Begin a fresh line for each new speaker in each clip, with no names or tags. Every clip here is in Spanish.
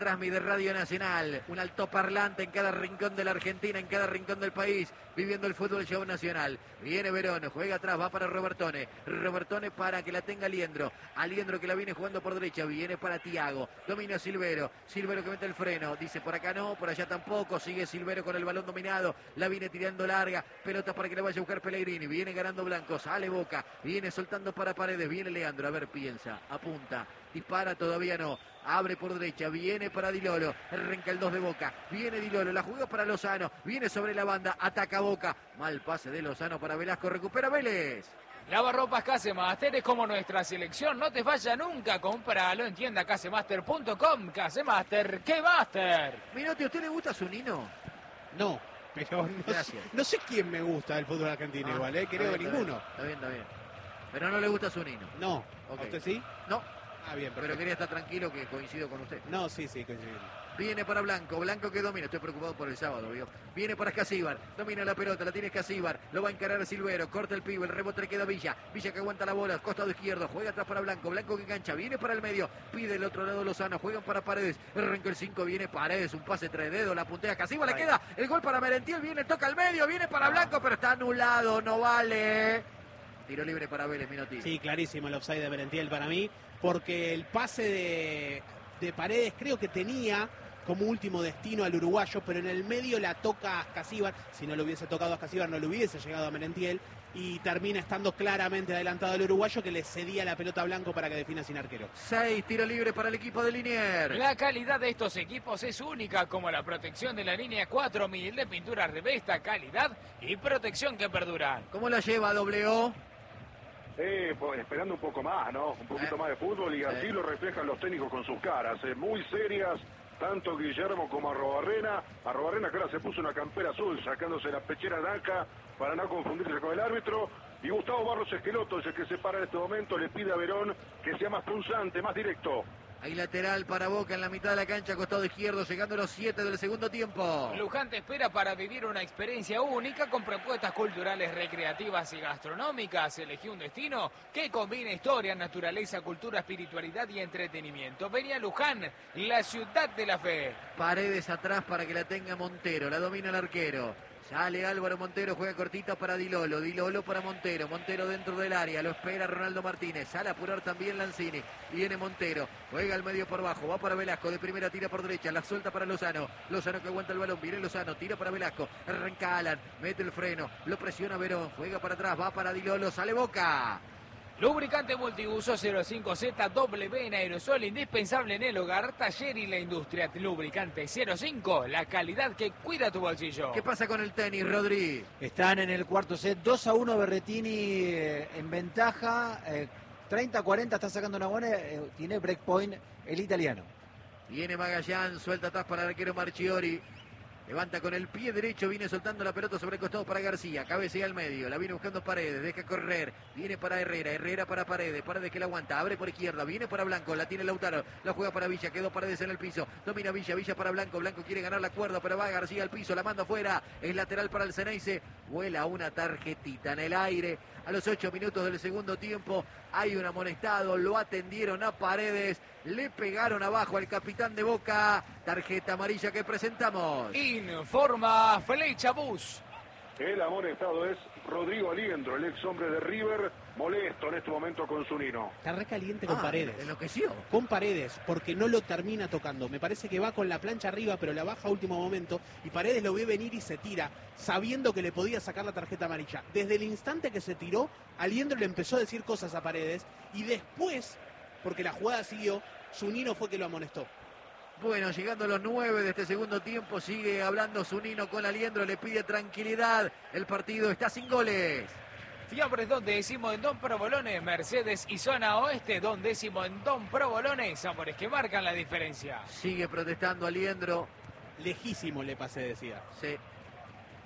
Trasmi de Radio Nacional, un altoparlante en cada rincón de la Argentina, en cada rincón del país, viviendo el fútbol show nacional. Viene Verón, juega atrás, va para Robertone para que la tenga Aliendro que la viene jugando por derecha, viene para Thiago, domina Silvero que mete el freno, dice por acá no, por allá tampoco, sigue Silvero con el balón dominado, la viene tirando larga, pelota para que la vaya a buscar Pellegrini, viene ganando Blanco, sale Boca, viene soltando para Paredes, viene Leandro, a ver, piensa, apunta, dispara, todavía no, abre por derecha, viene para Di Lolo, arranca el 2 de Boca, viene Di Lolo, la jugó para Lozano, viene sobre la banda, ataca Boca, mal pase de Lozano para Velasco, recupera Vélez.
Lavarropas Casemaster es como nuestra selección, no te falla nunca, compralo en tienda casemaster.com. Casemaster, ¡qué master!
Minotti, ¿a usted le gusta su Nino?
No, pero no sé quién me gusta del fútbol argentino igual, creo que ninguno.
Está bien. Pero no le gusta su Nino.
No,
okay.
¿A usted sí?
No.
Ah, bien, perfecto.
Pero quería estar tranquilo que coincido con usted.
No, sí, coincido.
Viene para Blanco que domina, estoy preocupado por el sábado, ¿vio? Viene para Escasíbar, domina la pelota, la tiene Escasíbar, lo va a encarar Silvero, corta el pibe, el rebote le queda Villa que aguanta la bola, costado izquierdo, juega atrás para Blanco que engancha, viene para el medio, pide el otro lado Lozano, juegan para Paredes, arranca el 5, viene Paredes, un pase 3 dedos, la puntea Escasíbar, le queda el gol para Merentiel, viene, toca al medio, viene para Blanco, pero está anulado, no vale. Tiro libre para Vélez, Minotti.
Sí, clarísimo el offside de Merentiel para mí, porque el pase de Paredes creo que tenía como último destino al uruguayo, pero en el medio la toca a Escasíbar. Si no lo hubiese tocado a Escasíbar, no le hubiese llegado a Merentiel, y termina estando claramente adelantado al uruguayo, que le cedía la pelota a Blanco para que defina sin arquero.
6, tiro libre para el equipo de Liniers.
La calidad de estos equipos es única, como la protección de la línea 4000 de pintura Revesta, calidad y protección que perduran.
¿Cómo la lleva W?
Pues esperando un poco más, ¿no? Un poquito más de fútbol, y así lo reflejan los técnicos con sus caras, muy serias, tanto Guillermo como Arrobarrena que ahora se puso una campera azul, sacándose la pechera naca para no confundirse con el árbitro, y Gustavo Barros Esqueloto es el que se para en este momento, le pide a Verón que sea más punzante, más directo.
Hay lateral para Boca en la mitad de la cancha, costado izquierdo, llegando a los 7 del segundo tiempo.
Luján te espera para vivir una experiencia única con propuestas culturales, recreativas y gastronómicas. Elegí un destino que combine historia, naturaleza, cultura, espiritualidad y entretenimiento. Vení a Luján, la ciudad de la fe.
Paredes atrás para que la tenga Montero, la domina el arquero. Sale Álvaro Montero, juega cortita para Di Lolo para Montero dentro del área, lo espera Ronaldo Martínez, sale a apurar también Lanzini, viene Montero, juega al medio por bajo, va para Velasco, de primera tira por derecha, la suelta para Lozano que aguanta el balón, viene Lozano, tira para Velasco, arranca Alan, mete el freno, lo presiona Verón, juega para atrás, va para Di Lolo, sale Boca.
Lubricante multiuso 05ZW en aerosol, indispensable en el hogar, taller y la industria. Lubricante 05, la calidad que cuida tu bolsillo.
¿Qué pasa con el tenis, Rodri?
Están en el cuarto set, 2-1 Berrettini en ventaja, 30-40 está sacando una buena, tiene breakpoint el italiano.
Viene Magallán, suelta atrás para el arquero Marchiori. Levanta con el pie derecho, viene soltando la pelota sobre el costado para García, cabecea al medio, la viene buscando Paredes, deja correr, viene para Herrera para Paredes que la aguanta, abre por izquierda, viene para Blanco, la tiene Lautaro, la juega para Villa, quedó Paredes en el piso, domina Villa para Blanco quiere ganar la cuerda, pero va García al piso, la manda afuera, es lateral para el Ceneice, vuela una tarjetita en el aire, a los 8 minutos del segundo tiempo, hay un amonestado, lo atendieron a Paredes, le pegaron abajo al capitán de Boca, tarjeta amarilla que presentamos.
Informa Flecha Bus.
El amonestado es Rodrigo Aliendro, el ex hombre de River, molesto en este momento con su Nino.
Está recaliente con Paredes.
Enloqueció.
Con Paredes, porque no lo termina tocando. Me parece que va con la plancha arriba, pero la baja a último momento. Y Paredes lo ve venir y se tira, sabiendo que le podía sacar la tarjeta amarilla. Desde el instante que se tiró, Aliendro le empezó a decir cosas a Paredes. Y después, porque la jugada siguió, su Nino fue que lo amonestó.
Bueno, llegando a los 9 de este segundo tiempo, sigue hablando Zunino con Aliendro, le pide tranquilidad. El partido está sin goles.
Fiambres Don Décimo en Don Provolone, Mercedes y Zona Oeste, Don Décimo en Don Provolone, sabores que marcan la diferencia.
Sigue protestando Aliendro.
Lejísimo le pasé, decía.
Sí.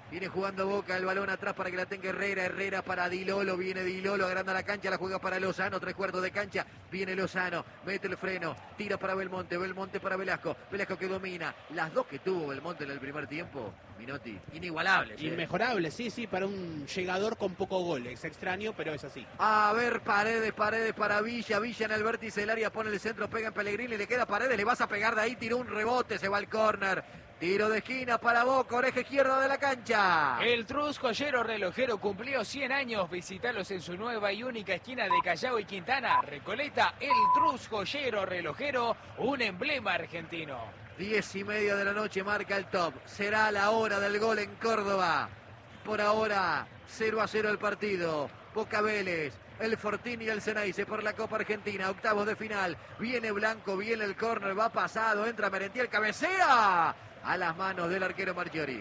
Viene jugando Boca, el balón atrás para que la tenga Herrera. Herrera para Di Lolo, viene Di Lolo, agranda la cancha, la juega para Lozano, 3/4 de cancha. Viene Lozano, mete el freno, tira para Belmonte, Belmonte para Velasco. Velasco que domina. Las dos que tuvo Belmonte en el primer tiempo, Minotti, inigualables.
Inmejorable, sí, para un llegador con poco gol. Es extraño, pero es así.
A ver, Paredes para Villa. Villa en el vértice del área, pone el centro, pega en Pellegrini, le queda Paredes, le vas a pegar de ahí, tiró un rebote, se va al córner. Tiro de esquina para Boca, oreja izquierda de la cancha.
El Truscollero relojero cumplió 100 años. Visítalos en su nueva y única esquina de Callao y Quintana. Recoleta, el Truscollero relojero, un emblema argentino.
10:30 de la noche marca el top. Será la hora del gol en Córdoba. Por ahora, 0-0 el partido. Boca Vélez. El Fortín y el Ceneice por la Copa Argentina, octavos de final. Viene Blanco, viene el córner, va pasado, entra Merentiel, cabecea a las manos del arquero Marchiori.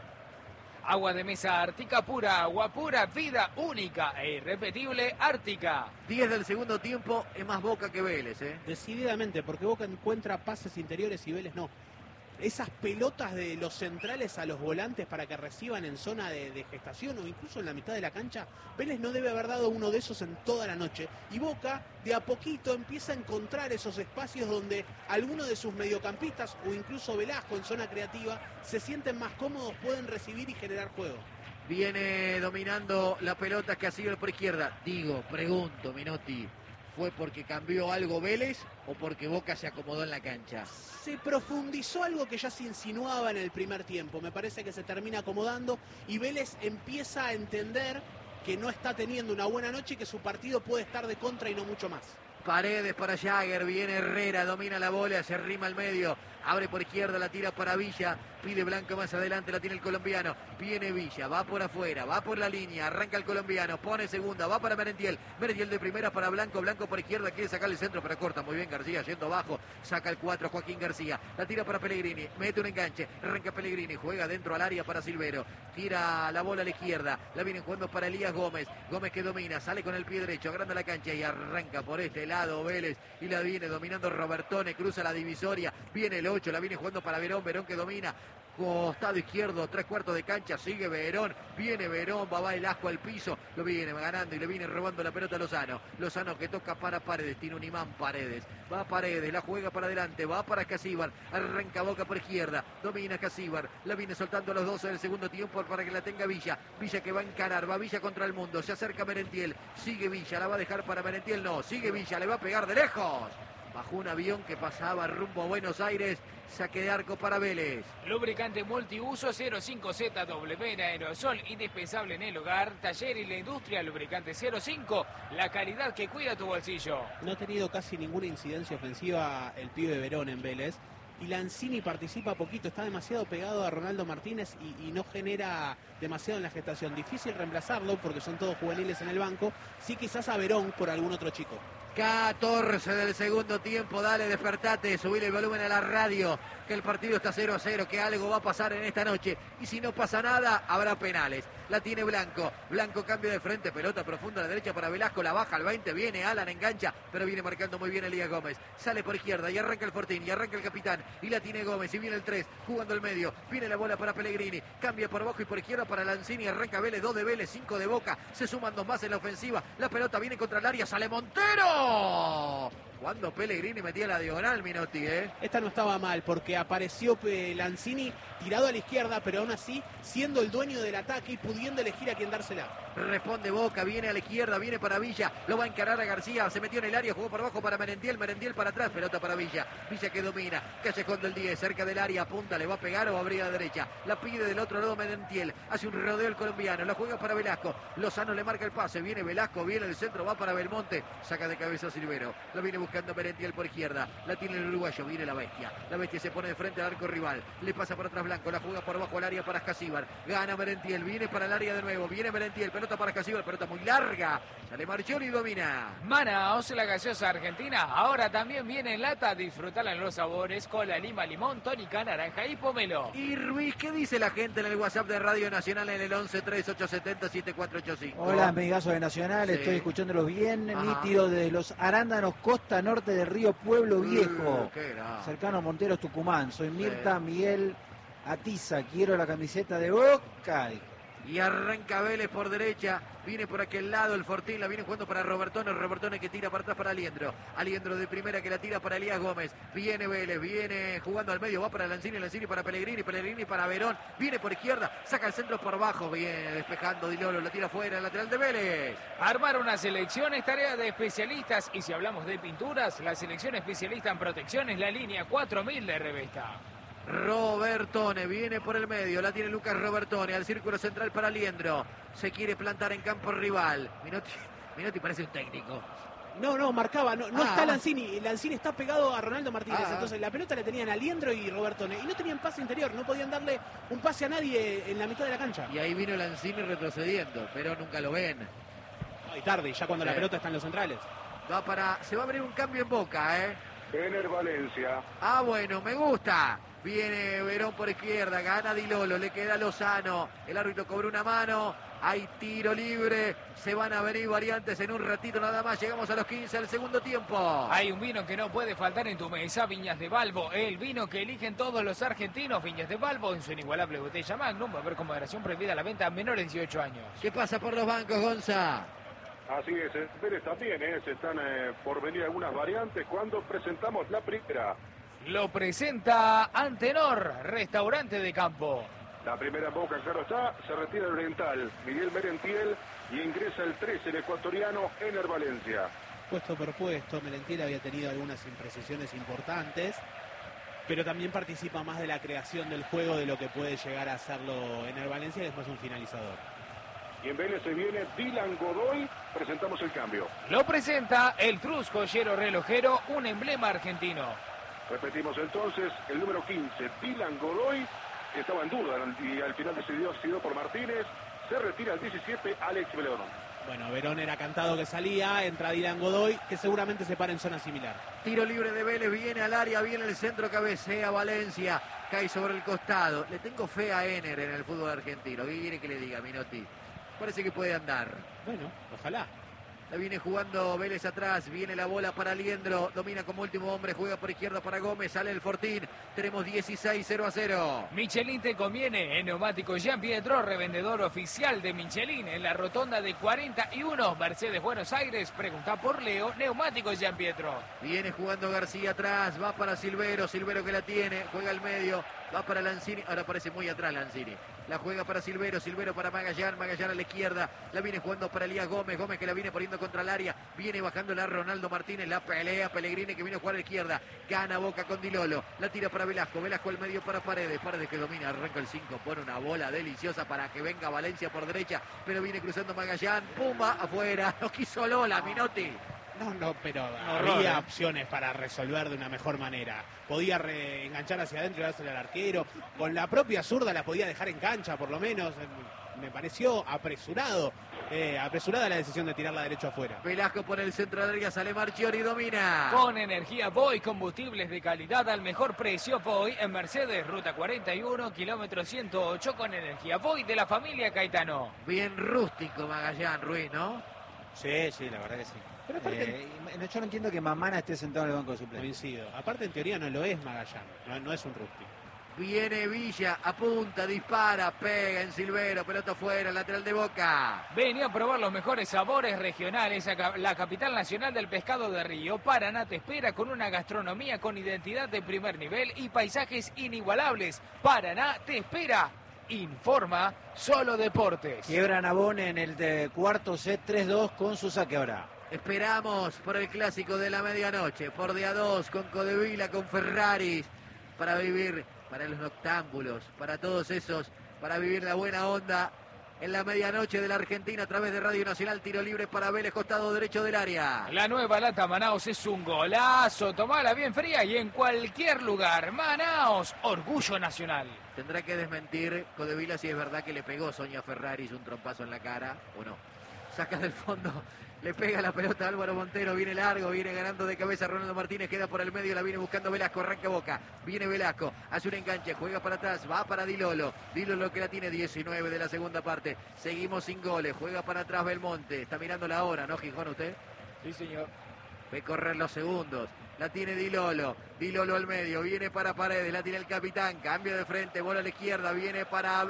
Agua de mesa Ártica pura, agua pura, vida única e irrepetible Ártica.
10 del segundo tiempo, es más Boca que Vélez, ¿eh?
Decididamente, porque Boca encuentra pases interiores y Vélez no. Esas pelotas de los centrales a los volantes para que reciban en zona de gestación o incluso en la mitad de la cancha, Vélez no debe haber dado uno de esos en toda la noche. Y Boca de a poquito empieza a encontrar esos espacios donde alguno de sus mediocampistas o incluso Velasco en zona creativa se sienten más cómodos, pueden recibir y generar juego.
Viene dominando la pelota Castillo por izquierda. Pregunto, Minotti, ¿fue porque cambió algo Vélez o porque Boca se acomodó en la cancha?
Se profundizó algo que ya se insinuaba en el primer tiempo. Me parece que se termina acomodando y Vélez empieza a entender que no está teniendo una buena noche y que su partido puede estar de contra y no mucho más.
Paredes para Jagger, viene Herrera, domina la bola, se arrima al medio, abre por izquierda, la tira para Villa, pide Blanco más adelante, la tiene el colombiano, viene Villa, va por afuera, va por la línea, arranca el colombiano, pone segunda, va para Merentiel, Merentiel de primera para Blanco, Blanco por izquierda, quiere sacar el centro, pero corta muy bien García, yendo abajo, saca el 4, Joaquín García, la tira para Pellegrini, mete un enganche, arranca Pellegrini, juega dentro al área para Silvero, tira la bola a la izquierda, la viene jugando para Elías Gómez, Gómez que domina, sale con el pie derecho, agranda la cancha y arranca por este lado Vélez, y la viene dominando Robertone, cruza la divisoria, viene el 8, la viene jugando para Verón, Verón que domina, costado izquierdo, 3/4 de cancha, sigue Verón, viene Verón, va el asco al piso, lo viene ganando y le viene robando la pelota a Lozano, Lozano que toca para Paredes, tiene un imán Paredes, va Paredes, la juega para adelante, va para Casíbar, arranca Boca por izquierda, domina Casíbar, la viene soltando a los 12 del segundo tiempo para que la tenga Villa, Villa que va a encarar, va Villa contra el mundo, se acerca Merentiel, sigue Villa, la va a dejar para Merentiel, no, sigue Villa, le va a pegar de lejos. Bajo un avión que pasaba rumbo a Buenos Aires, saque de arco para Vélez.
Lubricante multiuso 05ZW en aerosol, indispensable en el hogar, taller y la industria, lubricante 05, la calidad que cuida tu bolsillo.
No ha tenido casi ninguna incidencia ofensiva el pibe Verón en Vélez. Y Lanzini participa poquito, está demasiado pegado a Ronaldo Martínez y no genera demasiado en la gestación. Difícil reemplazarlo porque son todos juveniles en el banco. Sí, quizás a Verón por algún otro chico.
14 del segundo tiempo, dale, despertate, subile el volumen a la radio, que el partido está 0-0, que algo va a pasar en esta noche, y si no pasa nada, habrá penales. La tiene Blanco, Blanco cambia de frente, pelota profunda a la derecha para Velasco, la baja al 20, viene Alan, engancha, pero viene marcando muy bien Elías Gómez, sale por izquierda y arranca el Fortín, y arranca el capitán, y la tiene Gómez, y viene el 3, jugando el medio, viene la bola para Pellegrini, cambia por abajo y por izquierda para Lanzini, arranca Vélez, 2 de Vélez, 5 de Boca, se suman 2 más en la ofensiva, la pelota viene contra el área, sale Montero. Cuando Pellegrini metía la diagonal, Minotti,
Esta no estaba mal porque apareció Lanzini tirado a la izquierda, pero aún así siendo el dueño del ataque y pudiendo elegir a quién dársela.
Responde Boca, viene a la izquierda, viene para Villa, lo va a encarar a García, se metió en el área, jugó por abajo para Merentiel, Merentiel para atrás, pelota para Villa, Villa que domina, callejón del 10, cerca del área, apunta, le va a pegar o va a abrir a la derecha, la pide del otro lado Merentiel, hace un rodeo el colombiano, la juega para Velasco, Lozano le marca el pase, viene Velasco, viene el centro, va para Belmonte, saca de cabeza Silvero, lo viene buscando Merentiel por izquierda, la tiene el uruguayo, viene la bestia se pone de frente al arco rival, le pasa por atrás Blanco, la juega por abajo al área para Casíbar, gana Merentiel, viene para el área de nuevo, viene Merentiel, pelota para Casíbar, pelota muy larga, sale Marchiori y domina.
Manaos, la gaseosa argentina, ahora también viene en lata, disfrutala en los sabores, cola, lima, limón, tónica, naranja y pomelo.
Y Ruiz, ¿qué dice la gente en el WhatsApp de Radio Nacional en el 11-3870-7485?
Hola, amigazo de Nacional,
Sí.
estoy escuchándolos bien,
Ajá.
nítido desde los Arándanos, costa norte del río Pueblo Viejo,
Qué grande.
cercano a Monteros, Tucumán. Soy Mirta, Miguel, atiza, quiero la camiseta de Boca.
Y arranca Vélez por derecha, viene por aquel lado el Fortín, la viene jugando para Robertone que tira para atrás para Aliendro de primera que la tira para Elías Gómez, viene Vélez, viene jugando al medio, va para Lanzini para Pellegrini para Verón, viene por izquierda, saca el centro por abajo, viene despejando Dilolo, la tira fuera, el lateral de Vélez.
Armar una selección es tarea de especialistas y si hablamos de pinturas, la selección especialista en protección es la línea 4000 de Revesta.
Robertone viene por el medio, la tiene Lucas Robertone al círculo central para Aliendro, se quiere plantar en campo rival. Minotti parece un técnico.
No, marcaba, no está Lanzini está pegado a Ronaldo Martínez, entonces la pelota la tenían Aliendro y Robertone y no tenían pase interior, no podían darle un pase a nadie en la mitad de la cancha.
Y ahí vino Lanzini retrocediendo, pero nunca lo ven.
Y tarde, ya cuando la pelota está en los centrales.
Se va a abrir un cambio en Boca,
Ener Valencia.
Bueno, me gusta. Viene Verón por izquierda, gana Dilolo, le queda Lozano, el árbitro cobró una mano, hay tiro libre, se van a venir variantes en un ratito nada más, llegamos a los 15 del segundo tiempo.
Hay un vino que no puede faltar en tu mesa, Viñas de Balbo, el vino que eligen todos los argentinos, Viñas de Balbo en su inigualable botella Magnum, va a haber con moderación prohibida la venta a menores de 18 años.
¿Qué pasa por los bancos, Gonza?
Así es, Vélez también, se están por venir algunas variantes cuando presentamos la primera.
Lo presenta Antenor, restaurante de campo.
La primera en Boca, claro está, se retira el oriental, Miguel Merentiel, y ingresa el 13, el ecuatoriano, Ener Valencia.
Puesto por puesto, Merentiel había tenido algunas imprecisiones importantes, pero también participa más de la creación del juego de lo que puede llegar a hacerlo Ener Valencia, y después un finalizador.
Y en Vélez se viene Dylan Godoy, presentamos el cambio.
Lo presenta el Cruz Joyero Relojero, un emblema argentino.
Repetimos entonces, el número 15, Dylan Godoy, que estaba en duda y al final decidido por Martínez, se retira el 17, Alex Verón.
Bueno, Verón era cantado que salía, entra Dylan Godoy, que seguramente se para en zona similar.
Tiro libre de Vélez, viene al área, viene el centro, cabecea Valencia, cae sobre el costado. Le tengo fe a Ener en el fútbol argentino. ¿Qué quiere que le diga, Minotti? Parece que puede andar.
Bueno, ojalá.
La viene jugando Vélez atrás, viene la bola para Aliendro, domina como último hombre, juega por izquierda para Gómez, sale el Fortín, tenemos 16-0-0.
Michelin te conviene, en Neumático Jean Pietro, revendedor oficial de Michelin, en la rotonda de 41, Mercedes Buenos Aires, pregunta por Leo, Neumático Jean Pietro.
Viene jugando García atrás, va para Silvero que la tiene, juega al medio, va para Lanzini, ahora parece muy atrás Lanzini. La juega para Silvero para Magallán a la izquierda, la viene jugando para Elías Gómez que la viene poniendo contra el área, viene bajándola Ronaldo Martínez, la pelea Pellegrini que viene a jugar a la izquierda, gana Boca con Dilolo, la tira para Velasco al medio para Paredes que domina, arranca el 5, pone una bola deliciosa para que venga Valencia por derecha, pero viene cruzando Magallán, pumba, afuera, no quiso Lola, Minotti.
Pero había opciones para resolver de una mejor manera. Podía reenganchar hacia adentro y dársela al arquero. Con la propia zurda la podía dejar en cancha, por lo menos. Me pareció apresurada la decisión de tirarla derecho afuera.
Velasco por el centro del área, sale Marchiori y domina.
Con energía Boy, combustibles de calidad al mejor precio. Boy en Mercedes, ruta 41, kilómetro 108, con energía Boy de la familia Caetano.
Bien rústico Magallán, Ruiz, ¿no?
Sí, la verdad que sí.
Pero aparte,
yo no entiendo que Mamana esté sentado en el banco de suplentes.
Coincido. Aparte, en teoría no lo es Magallán, no es un rústico.
Viene Villa, apunta, dispara, pega en Silvero, pelota fuera, lateral de Boca.
Venía a probar los mejores sabores regionales a la capital nacional del pescado de Río. Paraná te espera con una gastronomía con identidad de primer nivel y paisajes inigualables. Paraná te espera. Informa Solo Deportes.
Quiebra Nabón en el cuarto set 3-2 con su saque ahora.
Esperamos por el clásico de la medianoche, por de a 2 con Codevila, con Ferraris, para vivir, para los noctámbulos, para todos esos, para vivir la buena onda en la medianoche de la Argentina a través de Radio Nacional. Tiro libre para Vélez, costado derecho del área.
La nueva lata Manaos es un golazo, tomala bien fría y en cualquier lugar. Manaos, orgullo nacional.
Tendrá que desmentir Codevila si es verdad que le pegó Sonia Ferraris un trompazo en la cara o no. Saca del fondo, le pega la pelota a Álvaro Montero, viene largo, viene ganando de cabeza Ronaldo Martínez, queda por el medio, la viene buscando Velasco, arranca Boca, viene Velasco, hace un enganche, juega para atrás, va para Dilolo que la tiene 19 de la segunda parte, seguimos sin goles, juega para atrás Belmonte, está mirando la hora, ¿no, Gijón, usted?
Sí, señor.
Ve correr los segundos, La tiene Di Lolo al medio, viene para Paredes, la tiene el capitán, cambio de frente, bola a la izquierda, viene para...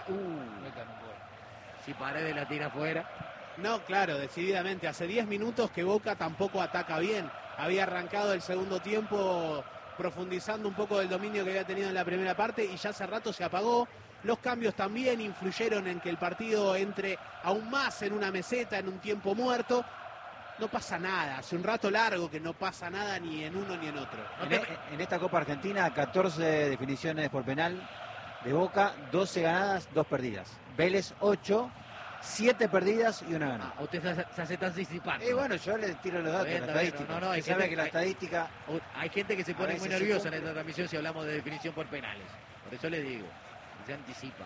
Si Paredes la tira afuera.
No, claro, decididamente. Hace 10 minutos que Boca tampoco ataca bien. Había arrancado el segundo tiempo profundizando un poco del dominio que había tenido en la primera parte y ya hace rato se apagó. Los cambios también influyeron en que el partido entre aún más en una meseta, en un tiempo muerto. No pasa nada, hace un rato largo que no pasa nada ni en uno ni en otro.
En esta Copa Argentina, 14 definiciones por penal de Boca, 12 ganadas, 2 perdidas. Vélez, 8, 7 perdidas y 1 ganada.
Usted se hace tan anticipando.
Bueno, yo le tiro los datos, la estadística.
No, hay
sabe
gente
que la estadística...
Hay gente que se pone muy
veces
nerviosa en esta transmisión si hablamos de definición por penales. Por eso le digo, se anticipa.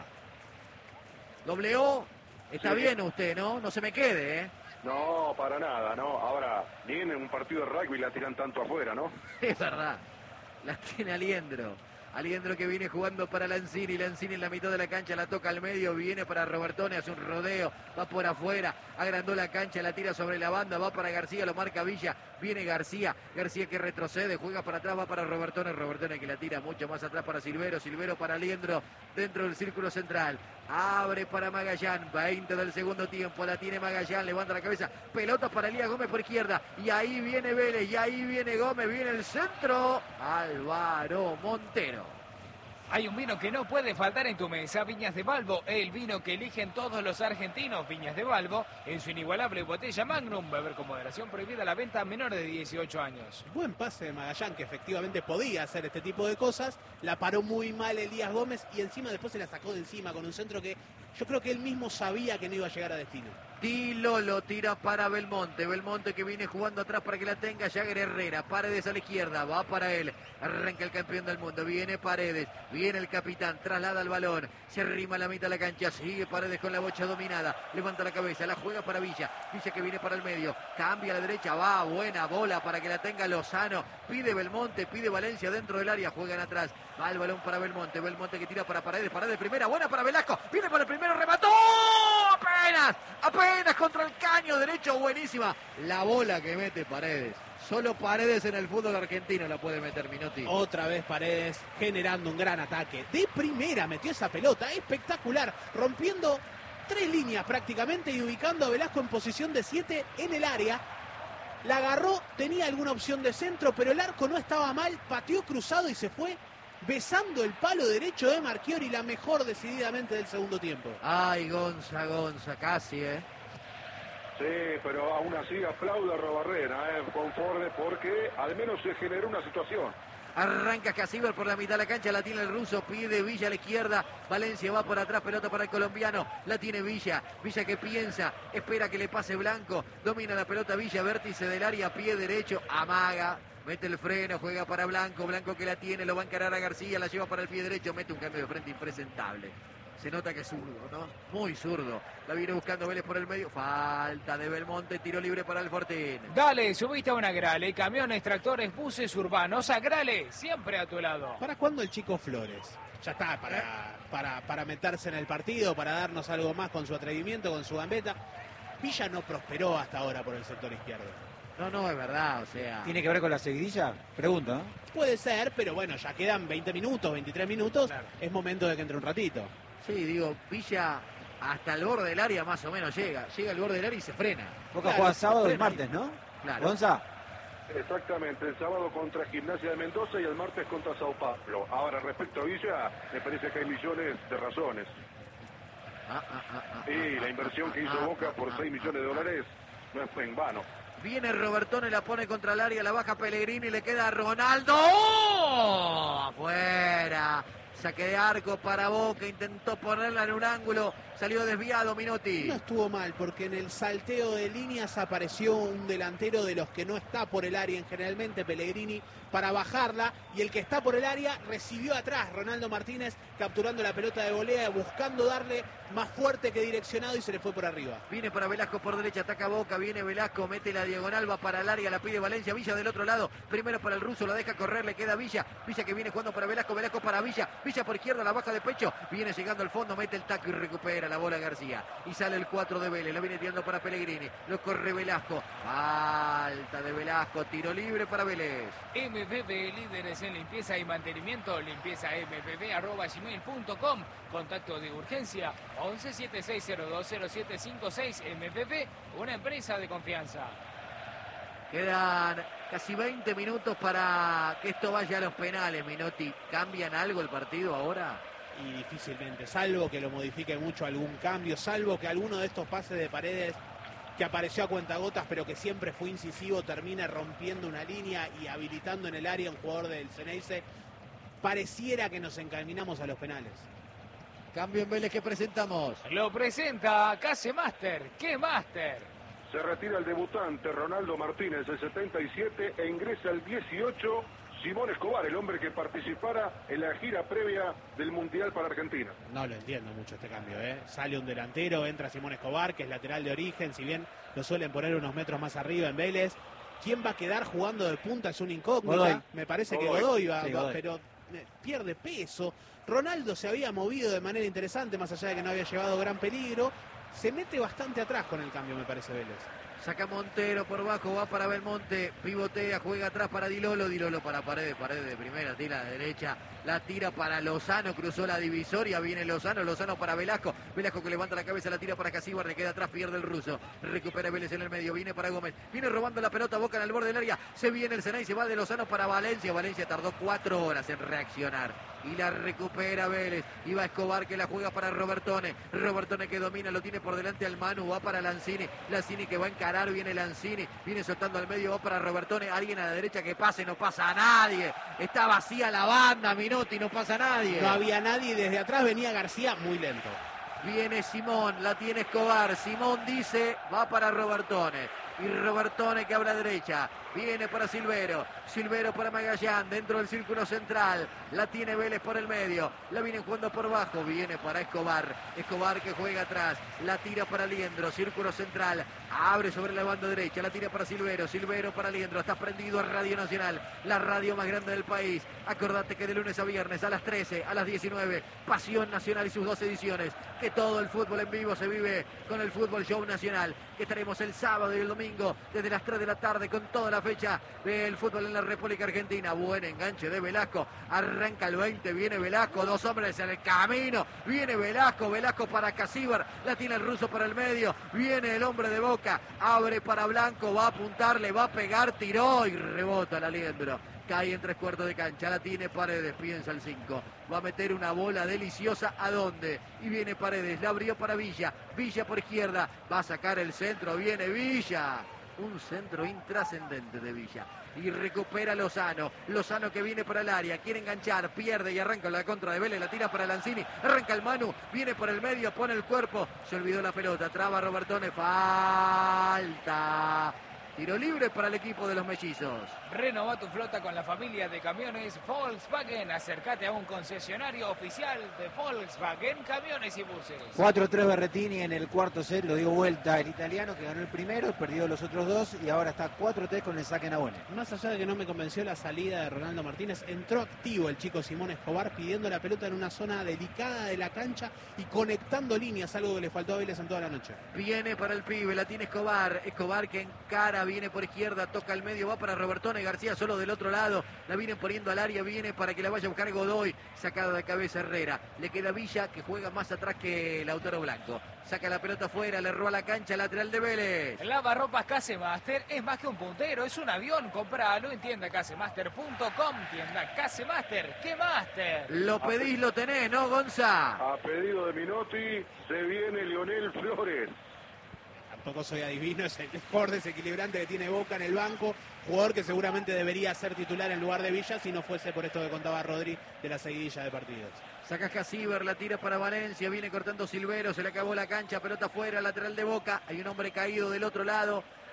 O, está bien usted, ¿no? No se me quede, ¿eh?
No, para nada, ¿no? Ahora, ni en un partido de rugby la tiran tanto afuera, ¿no?
Es verdad. La tiene Aliendro. Aliendro que viene jugando para Lanzini. Lanzini en la mitad de la cancha, la toca al medio, viene para Robertone, hace un rodeo, va por afuera, agrandó la cancha, la tira sobre la banda, va para García, lo marca Villa, viene García, García que retrocede, juega para atrás, va para Robertone, Robertone que la tira mucho más atrás para Silvero, Silvero para Aliendro, dentro del círculo central, abre para Magallán, 20 del segundo tiempo, la tiene Magallán, levanta la cabeza, pelota para Elías Gómez por izquierda, y ahí viene Vélez, y ahí viene Gómez, viene el centro, Álvaro Montero.
Hay un vino que no puede faltar en tu mesa, Viñas de Balbo, el vino que eligen todos los argentinos. Viñas de Balbo, en su inigualable botella Magnum, beber con moderación, prohibida la venta a menores de 18 años.
Buen pase de Magallán, que efectivamente podía hacer este tipo de cosas, la paró muy mal Elías Gómez y encima después se la sacó de encima con un centro que yo creo que él mismo sabía que no iba a llegar a destino.
Di Lolo tira para Belmonte, Belmonte que viene jugando atrás para que la tenga Jagger Herrera, Paredes a la izquierda, va para él, arranca el campeón del mundo, viene Paredes, viene el capitán, traslada el balón, se arrima a la mitad de la cancha, sigue Paredes con la bocha dominada, levanta la cabeza, la juega para Villa, Villa que viene para el medio, cambia a la derecha, va, buena bola para que la tenga Lozano, pide Belmonte, pide Valencia dentro del área, juegan atrás, va el balón para Belmonte, Belmonte que tira para Paredes, Paredes primera, buena para Velasco, viene para el primero, remató, apenas contra el caño derecho, buenísima la bola que mete Paredes. Solo Paredes en el fútbol argentino la puede meter, Minotti.
Otra vez Paredes generando un gran ataque. De primera metió esa pelota, espectacular, rompiendo 3 líneas prácticamente y ubicando a Velasco en posición de 7 en el área. La agarró, tenía alguna opción de centro, pero el arco no estaba mal, pateó cruzado y se fue besando el palo derecho de Marchiori, la mejor decididamente del segundo tiempo.
Ay, Gonza, casi,
Sí, pero aún así aplaude a Robarrena, conforme, porque al menos se generó una situación.
Arranca Casiver por la mitad de la cancha, la tiene el ruso, pide Villa a la izquierda, Valencia va por atrás, pelota para el colombiano, la tiene Villa, Villa que piensa, espera que le pase Blanco, domina la pelota Villa, vértice del área, pie derecho, amaga, mete el freno, juega para Blanco, Blanco que la tiene, lo va a encarar a García, la lleva para el pie derecho, mete un cambio de frente impresentable. Se nota que es zurdo, ¿no? Muy zurdo. La viene buscando Vélez por el medio. Falta de Belmonte, tiro libre para el Fortín.
Dale, subiste a una Grale, camiones, tractores, buses urbanos. A Grale, siempre a tu lado.
¿Para cuándo el Chico Flores? Ya está, para meterse en el partido, para darnos algo más con su atrevimiento, con su gambeta. Villa no prosperó hasta ahora por el sector izquierdo.
No, es verdad, o sea...
¿Tiene que ver con la seguidilla? Pregunto, ¿no?
Puede ser, pero bueno, ya quedan 20 minutos, 23 minutos.
Claro.
Es momento de que entre un ratito.
Sí, digo, Villa hasta el borde del área más o menos llega al borde del área y se frena.
Boca
Claro,
juega sábado y
frena.
martes, ¿no?
Claro.
Gonza.
Exactamente, el sábado contra Gimnasia de Mendoza y el martes contra Sao Paulo. Ahora, respecto a Villa, me parece que hay millones de razones. Y la inversión que hizo Boca por 6 millones de dólares no fue en vano.
Viene Robertone, la pone contra el área, la baja Pellegrini, le queda a Ronaldo. ¡Oh! Afuera. Saque de arco para Boca, intentó ponerla en un ángulo, salió desviado Minotti.
No estuvo mal, porque en el salteo de líneas apareció un delantero de los que no está por el área, generalmente Pellegrini, para bajarla, y el que está por el área recibió atrás, Ronaldo Martínez, capturando la pelota de volea, buscando darle más fuerte que direccionado y se le fue por arriba.
Viene para Velasco por derecha, ataca Boca, viene Velasco, mete la diagonal, va para el área, la pide Valencia, Villa del otro lado, primero para el ruso, la deja correr, le queda Villa, Villa que viene jugando para Velasco, Velasco para Villa, Villa por izquierda, la baja de pecho, viene llegando al fondo, mete el taco y recupera la bola García. Y sale el 4 de Vélez, lo viene tirando para Pellegrini, lo corre Velasco, falta de Velasco, tiro libre para Vélez.
MPP, líderes en limpieza y mantenimiento, limpiezampp@gmail.com. Contacto de urgencia 1176020756. MPP, una empresa de confianza.
Quedan casi 20 minutos para que esto vaya a los penales, Minotti. ¿Cambian algo el partido ahora?
Y difícilmente, salvo que lo modifique mucho algún cambio, salvo que alguno de estos pases de Paredes que apareció a cuentagotas pero que siempre fue incisivo termine rompiendo una línea y habilitando en el área un jugador del Ceneice, pareciera que nos encaminamos a los penales.
Cambio en Vélez que presentamos.
Lo presenta Casemaster. ¿Qué Master?
Se retira el debutante Ronaldo Martínez, el 77, e ingresa el 18, Simón Escobar, el hombre que participara en la gira previa del Mundial para Argentina.
No lo entiendo mucho este cambio, ¿eh? Sale un delantero, entra Simón Escobar, que es lateral de origen, si bien lo suelen poner unos metros más arriba en Vélez. ¿Quién va a quedar jugando de punta? Es una incógnita.
Godoy.
Me parece que Godoy va,
Sí, Godoy.
pero pierde peso. Ronaldo se había movido de manera interesante, más allá de que no había llevado gran peligro. Se mete bastante atrás con el cambio, me parece, Vélez.
Saca Montero por bajo, va para Belmonte, pivotea, juega atrás para Dilolo, Dilolo para Paredes, Paredes de primera, tira de derecha, la tira para Lozano, cruzó la divisoria, viene Lozano, Lozano para Velasco, Velasco que levanta la cabeza, la tira para Casíbar, le queda atrás, pierde el ruso, recupera Vélez en el medio, viene para Gómez, viene robando la pelota, Boca en el borde del área, se viene el Ceneice, va de Lozano para Valencia, Valencia tardó 4 horas en reaccionar. Y la recupera Vélez. Y va Escobar que la juega para Robertone. Robertone que domina, lo tiene por delante al Manu. Va para Lanzini. Lanzini que va a encarar. Viene Lanzini. Viene soltando al medio. Va para Robertone. Alguien a la derecha que pase. No pasa a nadie. Está vacía la banda, Minotti. No pasa a nadie.
No había nadie. Desde atrás venía García muy lento.
Viene Simón. La tiene Escobar. Simón dice. Va para Robertone. Y Robertone que habla derecha. Viene para Silvero. Silvero para Magallán. Dentro del círculo central. La tiene Vélez por el medio. La vienen jugando por bajo. Viene para Escobar. Escobar que juega atrás. La tira para Liendro. Círculo central. Abre sobre la banda derecha. La tira para Silvero. Silvero para Liendro. Está prendido a Radio Nacional. La radio más grande del país. Acordate que de lunes a viernes a las 13, a las 19. Pasión Nacional y sus 2 ediciones. Que todo el fútbol en vivo se vive con el Fútbol Show Nacional. Que estaremos el sábado y el domingo desde las 3 de la tarde con toda la fecha del fútbol en la República Argentina. Buen enganche de Velasco. Arranca el 20. Viene Velasco. 2 hombres en el camino. Viene Velasco. Velasco para Casíbar. La tiene el ruso para el medio. Viene el hombre de Boca. Abre para Blanco. Va a apuntarle. Va a pegar. Tiró y rebota la Liendro. Cae en 3/4 de cancha. La tiene Paredes. Piensa el 5. Va a meter una bola deliciosa. ¿A dónde? Y viene Paredes. La abrió para Villa. Villa por izquierda. Va a sacar el centro. Viene Villa. Un centro intrascendente de Villa. Y recupera Lozano. Lozano que viene para el área. Quiere enganchar. Pierde y arranca la contra de Vélez. La tira para Lanzini. Arranca el Manu. Viene por el medio. Pone el cuerpo. Se olvidó la pelota. Traba Robertone. Falta. Tiro libre para el equipo de los mellizos.
Renova tu flota con la familia de camiones Volkswagen. Acércate a un concesionario oficial de Volkswagen Camiones y Buses.
4-3 Berretini en el cuarto set, lo dio vuelta el italiano que ganó el primero, perdió los otros 2 y ahora está 4-3 con el saque Nabone.
Más allá de que no me convenció la salida de Ronaldo Martínez, entró activo el chico Simón Escobar pidiendo la pelota en una zona delicada de la cancha y conectando líneas, algo que le faltó a Vélez en toda la noche.
Viene para el pibe, la tiene Escobar. Escobar que encara, viene por izquierda, toca el medio, va para Robertone. García solo del otro lado, la vienen poniendo al área, viene para que la vaya a buscar Godoy, sacada de cabeza Herrera. Le queda Villa que juega más atrás que Lautaro Blanco. Saca la pelota afuera, le roba la cancha, lateral de Vélez.
Lavarropas Casemaster es más que un puntero, es un avión. Compralo en tiendacasemaster.com. Tienda Casemaster. ¿Qué Master?
Lo pedís, lo tenés, ¿no, Gonza?
A pedido de Minotti, se viene Lionel Flores.
Tampoco soy adivino, es el mejor desequilibrante que tiene Boca en el banco, jugador que seguramente debería ser titular en lugar de Villa si no fuese por esto que contaba Rodri de la seguidilla de partidos.
Saca Casíbar, la tira para Valencia, viene cortando Silvero, se le acabó la cancha, pelota afuera, lateral de Boca, hay un hombre caído del otro lado,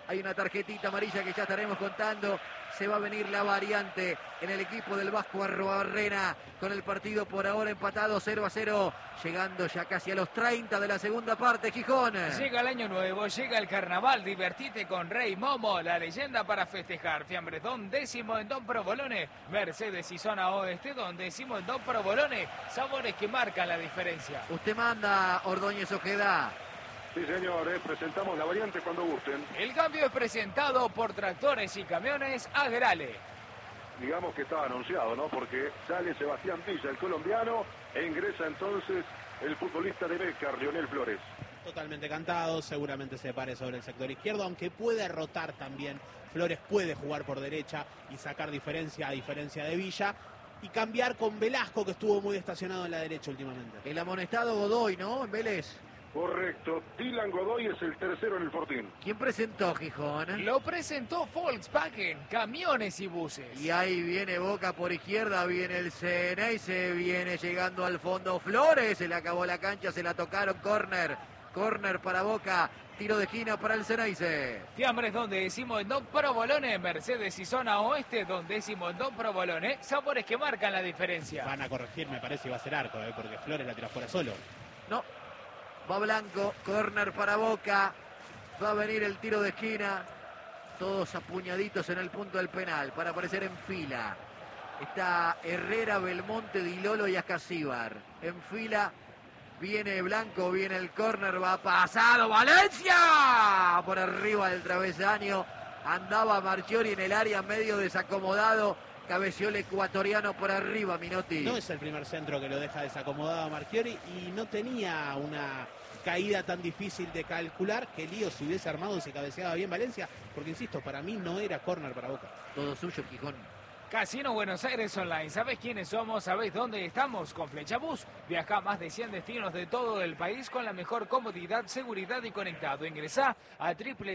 Hay una tarjetita amarilla que ya estaremos contando. Se va a venir la variante en el equipo del Vasco Arrobarrena con el partido por ahora empatado 0-0. Llegando ya casi a los 30 de la segunda parte, Gijón.
Llega el año nuevo, llega el carnaval, divertite con Rey Momo, la leyenda para festejar. Fiambredón, décimo en Don Provolone. Mercedes y zona oeste, donde décimo en Don Provolone. Sabores que marcan la diferencia.
Usted manda, Ordóñez Ojeda.
Sí, señores, presentamos la variante cuando gusten.
El cambio es presentado por Tractores y Camiones Agrale.
Digamos que estaba anunciado, ¿no? Porque sale Sebastián Villa, el colombiano, e ingresa entonces el futbolista de Beca, Lionel Flores.
Totalmente cantado, seguramente se pare sobre el sector izquierdo, aunque puede rotar también. Flores puede jugar por derecha y sacar diferencia a diferencia de Villa. Y cambiar con Velasco, que estuvo muy estacionado en la derecha últimamente.
El amonestado Godoy, ¿no? En Vélez.
Correcto. Dylan Godoy es el tercero en el Fortín.
¿Quién presentó, Gijón?
Lo presentó Volkswagen, Camiones y Buses.
Y ahí viene Boca por izquierda, viene el Ceneice, viene llegando al fondo Flores, se le acabó la cancha, se la tocaron, córner para Boca, tiro de esquina para el Ceneice.
Fiambres, donde decimos en Don Provolone, Mercedes y zona oeste, donde decimos en Don Provolone, sabores que marcan la diferencia.
Van a corregir, me parece, y va a ser arco, porque Flores la tira fuera solo.
No, va Blanco, córner para Boca, va a venir el tiro de esquina, todos apuñaditos en el punto del penal para aparecer en fila. Está Herrera, Belmonte, Dilolo y Ascasíbar. En fila viene Blanco, viene el córner, va pasado Valencia por arriba del travesaño. Andaba Marchiori en el área medio desacomodado. Cabeció el ecuatoriano por arriba, Minotti.
No es el primer centro que lo deja desacomodado a Marchiori y no tenía una caída tan difícil de calcular. Que lío se hubiese armado si cabeceaba bien Valencia, porque insisto, para mí no era córner para Boca.
Todo suyo, Gijón.
Casino Buenos Aires Online. ¿Sabés quiénes somos? ¿Sabés dónde estamos? Con Flechabús. Viaja a más de 100 destinos de todo el país con la mejor comodidad, seguridad y conectado. Ingresá a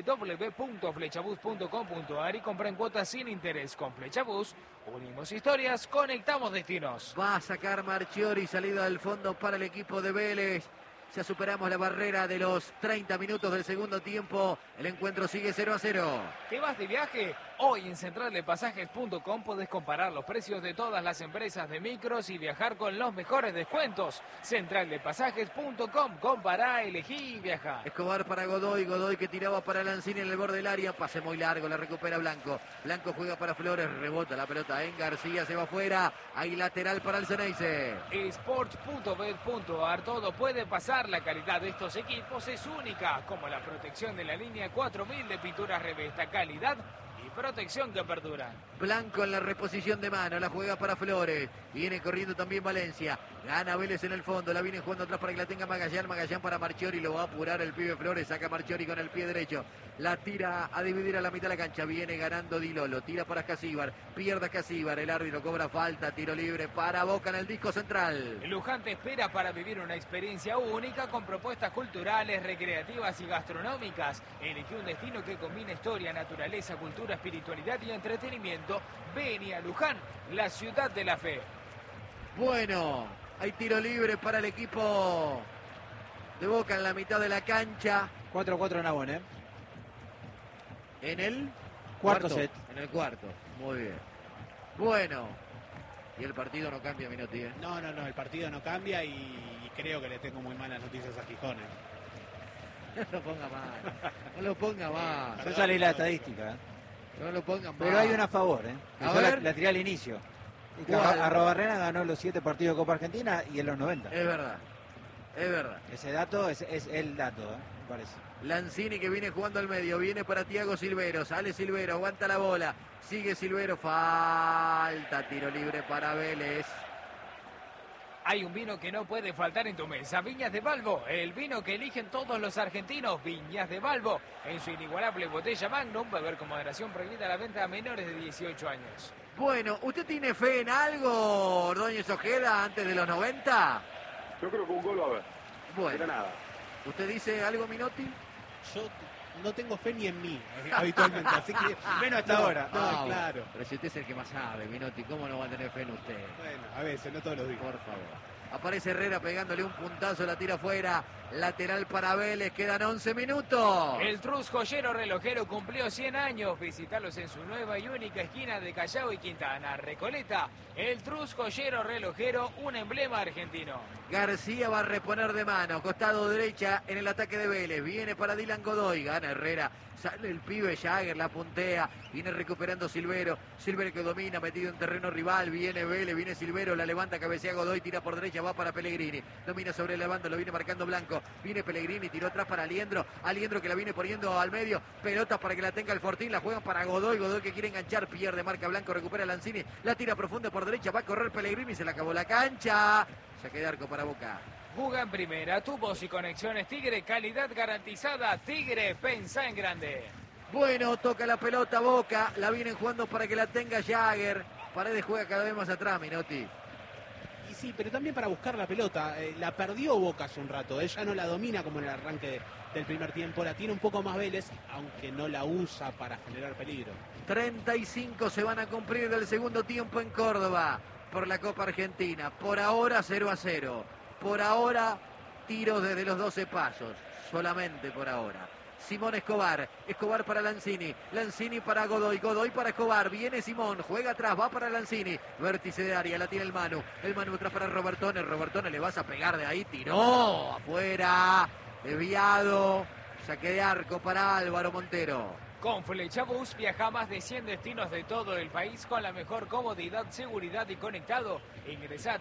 www.flechabús.com.ar y compra en cuotas sin interés. Con Flechabús, unimos historias, conectamos destinos.
Va a sacar Marchiori, salida del fondo para el equipo de Vélez. Ya superamos la barrera de los 30 minutos del segundo tiempo. El encuentro sigue 0-0.
¿Te vas de viaje? Hoy en centraldepasajes.com podés comparar los precios de todas las empresas de micros y viajar con los mejores descuentos. Centraldepasajes.com. Compará, elegí y viaja.
Escobar para Godoy. Godoy que tiraba para Lanzini en el borde del área. Pase muy largo, la recupera Blanco. Blanco juega para Flores. Rebota la pelota en García. Se va afuera. Hay lateral para el Ceneice.
Sports.bet.ar. Todo puede pasar. La calidad de estos equipos es única, como la protección de la línea 4000 de pinturas Revesta, calidad y protección que perdura.
Blanco en la reposición de mano, la juega para Flores, viene corriendo también Valencia, gana Vélez en el fondo, la viene jugando atrás para que la tenga Magallán para Marchiori, lo va a apurar el pibe Flores, saca Marchiori con el pie derecho, la tira a dividir a la mitad de la cancha, viene ganando Dilolo, tira para Ascasíbar, pierde Ascasíbar, el árbitro cobra falta, tiro libre para Boca en el disco central.
Luján te espera para vivir una experiencia única con propuestas culturales, recreativas y gastronómicas. Elige un destino que combine historia, naturaleza, cultura, espiritualidad y entretenimiento. Vení a Luján, la ciudad de la fe.
Bueno, hay tiro libre para el equipo de Boca en la mitad de la cancha.
4-4 en Abón, ¿eh?
En el
Cuarto set.
En el cuarto, muy bien. Bueno, y el partido no cambia, Minotti, ¿eh?
No, el partido no cambia y creo que le tengo muy malas noticias a Gijón.
No lo ponga mal, no lo ponga mal.
Yo salí la estadística, ¿eh?
No lo pongan mal.
Pero hay una a favor, ¿eh?
A
Yo
ver.
la tiré al inicio.
¿Cuál?
Arrobarrena ganó los 7 partidos de Copa Argentina y en los 90.
Es verdad, es verdad.
Ese dato es el dato, ¿eh? Me parece.
Lanzini que viene jugando al medio, viene para Thiago Silvero, sale Silvero, aguanta la bola, sigue Silvero, falta, tiro libre para Vélez.
Hay un vino que no puede faltar en tu mesa, Viñas de Balbo, el vino que eligen todos los argentinos, Viñas de Balbo, en su inigualable botella Magnum, beber con moderación, prohibida la venta a menores de 18 años.
Bueno, ¿usted tiene fe en algo, Ordóñez Ojeda, antes de los 90?
Yo creo que un gol va a haber.
Bueno,
Era nada.
¿usted dice algo, Minotti?
Yo no tengo fe ni en mí, habitualmente, así que menos hasta ahora. No,
Ah,
claro.
Pero si usted es el que más sabe, Minotti, ¿cómo no va a tener fe en usted?
Bueno, a veces, no todos los días.
Por favor. Aparece Herrera pegándole un puntazo, la tira afuera. Lateral para Vélez, quedan 11 minutos.
El Trus Joyero Relojero cumplió 100 años. Visitalos en su nueva y única esquina de Callao y Quintana. Recoleta, el Trus Joyero Relojero, un emblema argentino.
García va a reponer de mano, costado derecha en el ataque de Vélez. Viene para Dylan Godoy, gana Herrera. Sale el pibe Jagger, la puntea. Viene recuperando Silvero. Silvero que domina, metido en terreno rival. Viene Vélez, viene Silvero, la levanta, cabecea Godoy, tira por derecha, va para Pellegrini. Domina sobre la banda, lo viene marcando Blanco. Viene Pellegrini, tiró atrás para Aliendro. Aliendro que la viene poniendo al medio. Pelota para que la tenga el Fortín, la juegan para Godoy. Godoy que quiere enganchar, pierde, marca Blanco, recupera Lanzini. La tira profunda por derecha, va a correr Pellegrini, se le acabó la cancha. Saque de arco para Boca.
Juga en primera, tubos y conexiones Tigre, calidad garantizada. Tigre, pensá en grande.
Bueno, toca la pelota Boca, la vienen jugando para que la tenga Jagger. Paredes juega cada vez más atrás, Minotti.
Y sí, pero también para buscar la pelota. La perdió Boca hace un rato, ella no la domina como en el arranque del primer tiempo. La tiene un poco más Vélez, aunque no la usa para generar peligro.
35 se van a cumplir del segundo tiempo en Córdoba por la Copa Argentina. Por ahora 0-0. Por ahora tiros desde los 12 pasos. Solamente por ahora. Simón Escobar. Escobar para Lanzini. Lanzini para Godoy. Godoy para Escobar. Viene Simón. Juega atrás. Va para Lanzini. Vértice de área. La tiene el Manu. El Manu atrás para Robertone. Robertone le vas a pegar de ahí. Tiró. Afuera. Desviado. Saque de arco para Álvaro Montero.
Con Flechabús viaja a más de 100 destinos de todo el país con la mejor comodidad, seguridad y conectado. Ingresa a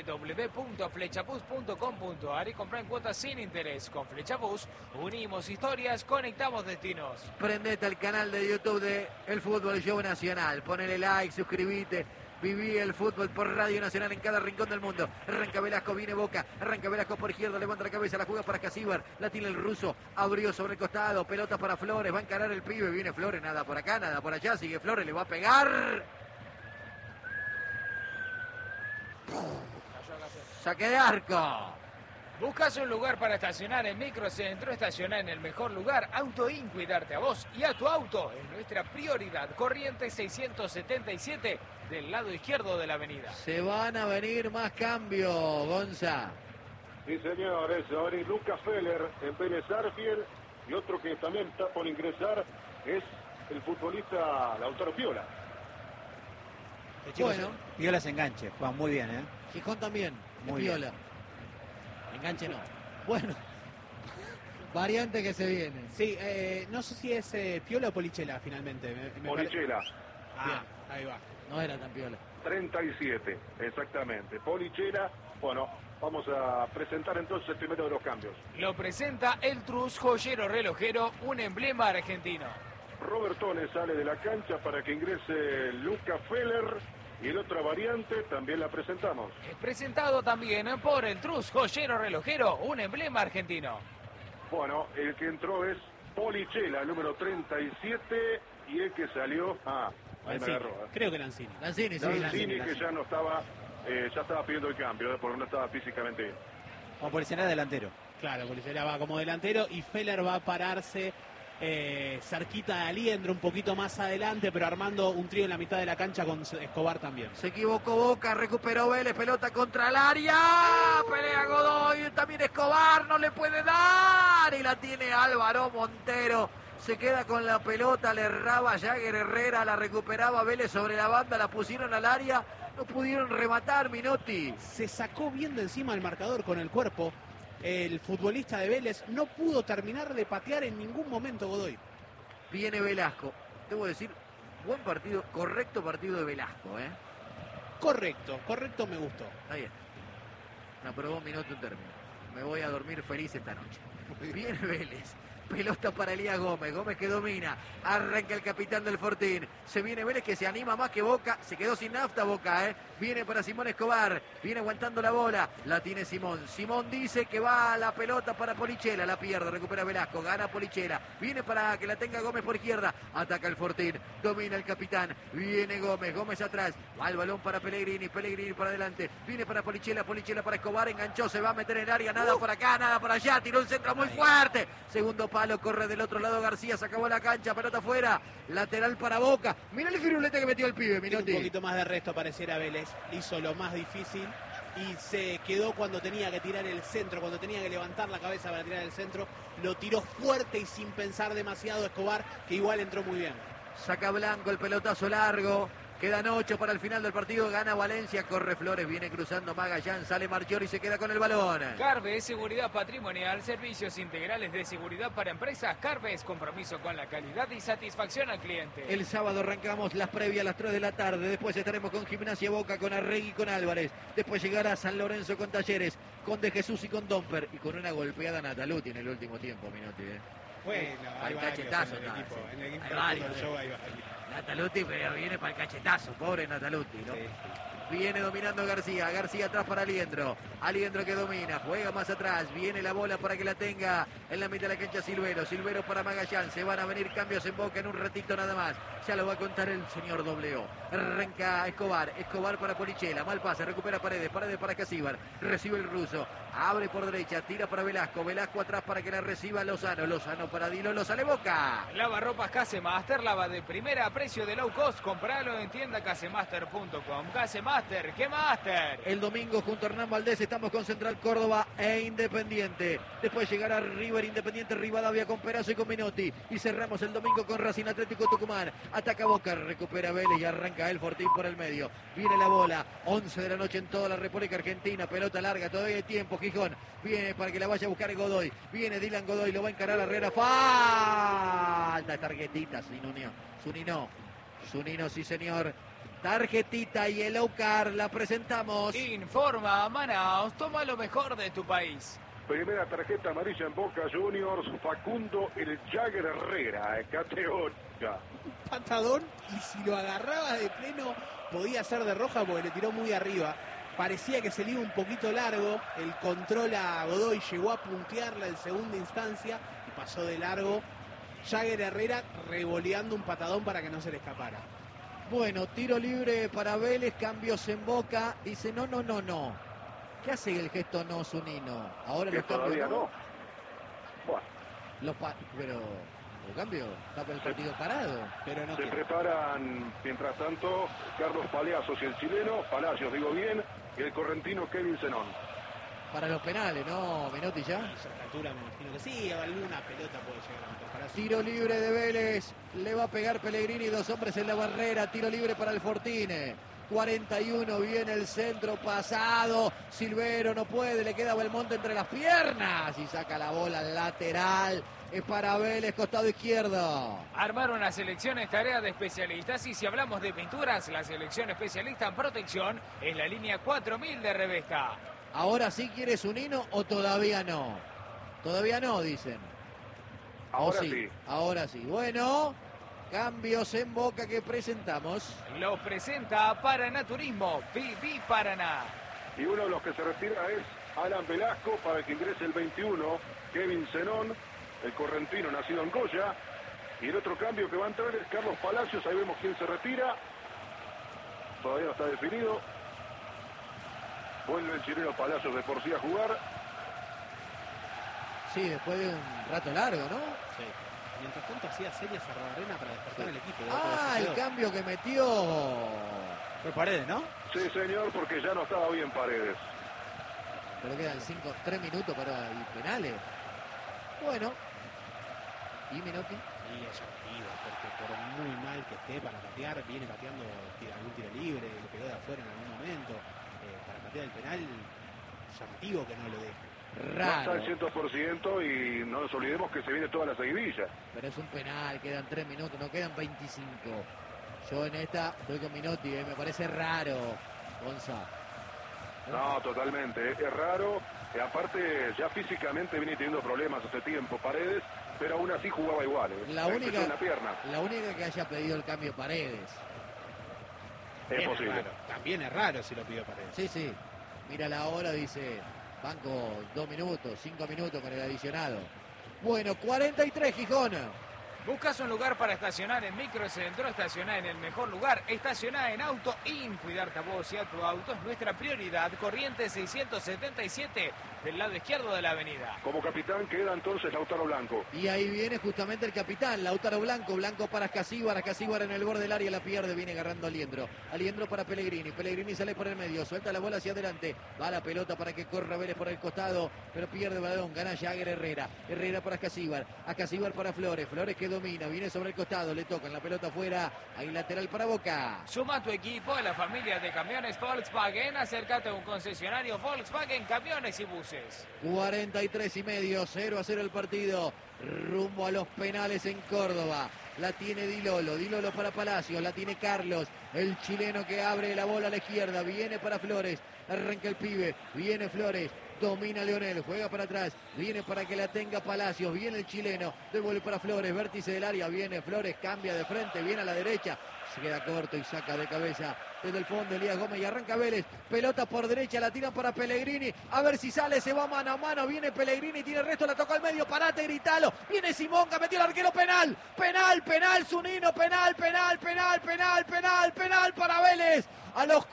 www.flechabus.com.ar y compra en cuotas sin interés. Con Flechabús unimos historias, conectamos destinos.
Prendete al canal de YouTube de El Fútbol Show Nacional. Ponele like, suscríbete. Viví el fútbol por Radio Nacional en cada rincón del mundo. Arranca Velasco, viene Boca. Arranca Velasco por izquierda, levanta la cabeza, la juega para Casíbar. La tiene el ruso, abrió sobre el costado. Pelota para Flores, va a encarar el pibe. Viene Flores, nada por acá, nada por allá. Sigue Flores, le va a pegar. Saque de arco.
¿Buscas un lugar para estacionar en Microcentro? Estaciona en el mejor lugar. Autoin, cuidarte a vos y a tu auto es nuestra prioridad. Corrientes 677 del lado izquierdo de la avenida.
Se van a venir más cambios, Gonza.
Sí, señores, va a venir Lucas Feller en Vélez Arfiel y otro que también está por ingresar es el futbolista Lautaro Piola.
Bueno,
Piola se enganche, juega muy bien, ¿eh?
Gijón también,
Muy
Piola. Enganche no. Bueno, variante que se viene.
Sí, no sé si es Piola o Polichela finalmente.
Polichela,
Ah, ahí va.
No era tan Piola.
37, exactamente. Polichela, bueno, vamos a presentar entonces el primero de los cambios.
Lo presenta el Trus Joyero Relojero, un emblema argentino.
Robertone sale de la cancha para que ingrese Lucas Feller y en otra variante también la presentamos.
Es presentado también por el Trus Joyero Relojero, un emblema argentino.
Bueno, el que entró es Polichela, el número 37, y el que salió... ahí me
Lanzini.
agarró.
Creo que Lanzini.
Lanzini, sí.
Lanzini, que ya no estaba, ya estaba pidiendo el cambio, porque no estaba físicamente bien.
Como Polichela delantero.
Claro, Polichela va como delantero y Feller va a pararse cerquita de Aliendro, un poquito más adelante, pero armando un trío en la mitad de la cancha con Escobar también.
Se equivocó Boca, recuperó Vélez, pelota contra el área. Pelea Godoy, también Escobar, no le puede dar. Y la tiene Álvaro Montero. Se queda con la pelota, le erraba Jagger Herrera, la recuperaba Vélez sobre la banda, la pusieron al área. No pudieron rematar, Minotti.
Se sacó bien de encima el marcador con el cuerpo. El futbolista de Vélez no pudo terminar de patear en ningún momento Godoy.
Viene Velasco. Debo decir, buen partido, correcto partido de Velasco, ¿eh?
Correcto, me gustó.
Está bien. Me aprobó un minuto en término. Me voy a dormir feliz esta noche. Viene Vélez. Pelota para Elías Gómez. Gómez que domina. Arranca el capitán del Fortín. Se viene Vélez que se anima más que Boca. Se quedó sin nafta Boca, ¿eh? Viene para Simón Escobar. Viene aguantando la bola. La tiene Simón. Simón dice que va a la pelota para Polichela. La pierde. Recupera Velasco. Gana Polichela. Viene para que la tenga Gómez por izquierda. Ataca el Fortín. Domina el capitán. Viene Gómez. Gómez atrás. Va el balón para Pellegrini. Pellegrini para adelante. Viene para Polichela. Polichela para Escobar. Enganchó. Se va a meter en el área. Nada por acá. Nada por allá. Tiró un centro muy fuerte. Segundo palo. Corre del otro lado García. Se acabó la cancha. Pelota afuera. Lateral para Boca. Mira el firulete que metió el pibe,
Un
Minotti.
poquito más de resto pareciera Vélez. Hizo lo más difícil y se quedó cuando tenía que tirar el centro, cuando tenía que levantar la cabeza para tirar el centro. Lo tiró fuerte y sin pensar demasiado Escobar, que igual entró muy bien.
Saca Blanco el pelotazo largo. Quedan 8 para el final del partido. Gana Valencia. Corre Flores. Viene cruzando Magallán. Sale Marchiori y se queda con el balón.
Carves, seguridad patrimonial, servicios integrales de seguridad para empresas. Carves, compromiso con la calidad y satisfacción al cliente.
El sábado arrancamos las previas a las 3 de la tarde. Después estaremos con Gimnasia Boca, con Arregui y con Álvarez. Después llegará San Lorenzo con Talleres, con De Jesús y con Domper. Y con una golpeada Nataluti en el último tiempo, Minotti.
Bueno,
hay cachetazo.
en el equipo. En el equipo
Hay varios,
del show hay varios.
Nataluti pero viene para el cachetazo, pobre Nataluti, ¿no?
Sí.
Viene dominando García, García atrás para Aliendro, Aliendro que domina, juega más atrás, viene la bola para que la tenga en la mitad de la cancha Silvero, Silvero para Magallán, se van a venir cambios en Boca en un ratito nada más, ya lo va a contar el señor W. Arranca Escobar, Escobar para Polichela, mal pase, recupera Paredes, Paredes para Casíbar, recibe el ruso, abre por derecha, tira para Velasco, Velasco atrás para que la reciba Lozano, Lozano para Dilo, lo sale Boca.
Lavarropas Casemaster, lava de primera a precio de low cost, compralo en tienda casemaster.com. Casemaster, ¿qué master?
El domingo junto a Hernán Valdés estamos con Central Córdoba e Independiente. Después llegará River, Independiente, Rivadavia con Perazo y con Minotti. Y cerramos el domingo con Racing Atlético Tucumán. Ataca Boca, recupera Vélez y arranca el Fortín por el medio. Viene la bola, 11 de la noche en toda la República Argentina. Pelota larga, todavía hay tiempo. Gijón viene para que la vaya a buscar Godoy. Viene Dylan Godoy, lo va a encarar Herrera. Falta, tarjetita, Zunino, sí señor. Tarjetita y el Yellowcard la presentamos.
Informa Manaos, toma lo mejor de tu país.
Primera tarjeta amarilla en Boca Juniors, Facundo el Jagger Herrera, categoría.
Patadón, y si lo agarraba de pleno podía ser de roja porque le tiró muy arriba. Parecía que se le iba un poquito largo, el control a Godoy llegó a puntearla en segunda instancia y pasó de largo. Jagger Herrera revoleando un patadón para que no se le escapara.
Bueno, tiro libre para Vélez, cambios en Boca. Dice no. ¿Qué hace el gesto no, Zunino? Ahora
Que
los cambios
todavía no. Bueno,
pero los cambios, está el partido parado.
Pero no
se
quiere.
preparan, mientras tanto, Carlos Palacios y el chileno, Palacios digo bien, y el correntino Kevin Zenón.
Para los penales, ¿no, Menotti ya?
A esa altura me imagino que sí, alguna pelota puede llegar a meter para eso.
Tiro libre de Vélez, le va a pegar Pellegrini, 2 hombres en la barrera, tiro libre para el Fortine. 41, viene el centro pasado, Silvero no puede, le queda Belmonte entre las piernas y saca la bola al lateral. Es para Vélez, costado izquierdo.
Armar una selección es tarea de especialistas y si hablamos de pinturas, la selección especialista en protección es la línea 4000 de Revesta.
¿Ahora sí quiere Zunino o todavía no? Todavía no, dicen.
Ahora
¿O
sí.
Ahora sí. Bueno, cambios en Boca que presentamos.
Los presenta Paranaturismo, Viví Paraná.
Y uno de los que se retira es Alan Velasco, para que ingrese el 21, Kevin Zenón, el correntino nacido en Goya. Y el otro cambio que va a entrar es Carlos Palacios, ahí vemos quién se retira. Todavía no está definido. Vuelve el chileno Palacios de por sí a jugar.
Sí, después de un rato largo, ¿no?
Sí. Mientras tanto hacía series a Arena para despertar el equipo.
El cambio que metió.
Fue Paredes, ¿no?
Sí, señor, porque ya no estaba bien Paredes.
Pero quedan 3 minutos para ir penales. Bueno. ¿Y Menotti?
Y es llamativo, porque por muy mal que esté para patear, viene pateando algún tiro libre, le pegó de afuera en algún momento. Para patear el penal, llamativo que no lo deje.
No está
Raro.
al 100% y no nos olvidemos que se viene toda la seguidilla.
Pero es un penal, quedan 3 minutos, no quedan 25. Yo en esta estoy con Minotti, me parece raro, Gonza.
No, totalmente. Es raro. Aparte, ya físicamente viene teniendo problemas hace tiempo Paredes, pero aún así jugaba igual.
La
Empezó en la pierna.
única que haya pedido el cambio Paredes.
Es posible.
Raro. También es raro si lo pidió Paredes.
Sí. Mira la hora, dice, banco 2 minutos, 5 minutos con el adicionado. Bueno, 43 Gijón.
¿Buscas un lugar para estacionar en Microcentro? Estacioná en el mejor lugar. Estacioná en Auto In. Cuidarte a vos y a tu auto es nuestra prioridad. Corrientes 677 del lado izquierdo de la avenida.
Como capitán queda entonces Lautaro Blanco.
Y ahí viene justamente el capitán, Lautaro Blanco. Blanco para Ascasíbar. Ascasíbar en el borde del área la pierde. Viene agarrando a Aliendro. Aliendro para Pellegrini. Pellegrini sale por el medio. Suelta la bola hacia adelante. Va la pelota para que corra Vélez por el costado. Pero pierde el balón. Gana Jagger Herrera. Herrera para Ascasíbar. Ascasíbar para Flores. Flores que domina, viene sobre el costado, le tocan la pelota afuera, hay lateral para Boca.
Suma tu equipo a la familia de camiones Volkswagen, acércate a un concesionario Volkswagen, camiones y buses.
43,5, 0-0 el partido, rumbo a los penales en Córdoba. La tiene Dilolo, Dilolo para Palacios, la tiene Carlos, el chileno que abre la bola a la izquierda, viene para Flores, arranca el pibe, viene Flores. Domina Leonel, juega para atrás, viene para que la tenga Palacios, viene el chileno, devuelve para Flores, vértice del área, viene Flores, cambia de frente, viene a la derecha, se queda corto y saca de cabeza desde el fondo Elías Gómez y arranca Vélez, pelota por derecha, la tira para Pellegrini, a ver si sale, se va mano a mano, viene Pellegrini, tiene el resto, la toca al medio, parate, gritalo, viene Simonca, metió el arquero, penal, Zunino, penal para Vélez, a los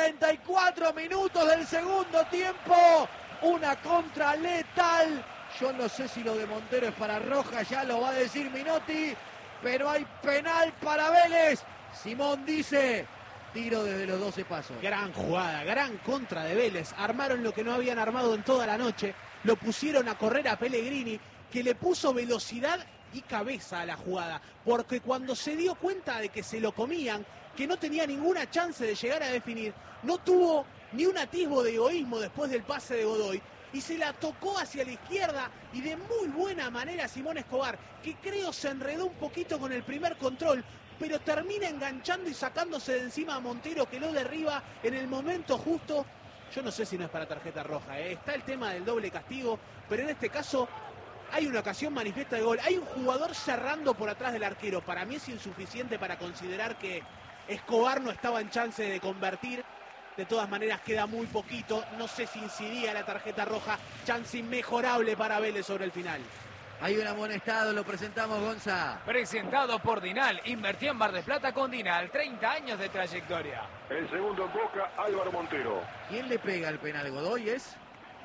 44 minutos del segundo tiempo. Una contra letal. Yo no sé si lo de Montero es para roja, ya lo va a decir Minotti. Pero hay penal para Vélez. Simón dice, tiro desde los 12 pasos.
Gran jugada, gran contra de Vélez. Armaron lo que no habían armado en toda la noche. Lo pusieron a correr a Pellegrini, que le puso velocidad y cabeza a la jugada. Porque cuando se dio cuenta de que se lo comían, que no tenía ninguna chance de llegar a definir, no tuvo ni un atisbo de egoísmo después del pase de Godoy, y se la tocó hacia la izquierda y de muy buena manera Simón Escobar, que creo se enredó un poquito con el primer control, pero termina enganchando y sacándose de encima a Montero, que lo derriba en el momento justo. Yo no sé si no es para tarjeta roja, está el tema del doble castigo, pero en este caso hay una ocasión manifiesta de gol, hay un jugador cerrando por atrás del arquero. Para mí es insuficiente para considerar que Escobar no estaba en chance de convertir. De todas maneras queda muy poquito, no sé si incidía la tarjeta roja, chance inmejorable para Vélez sobre el final.
Hay un amonestado, lo presentamos, Gonza.
Presentado por Dinal, invertí en Mar del Plata con Dinal, 30 años de trayectoria.
El segundo en Boca, Álvaro Montero.
¿Quién le pega el penal? ¿Godoy es?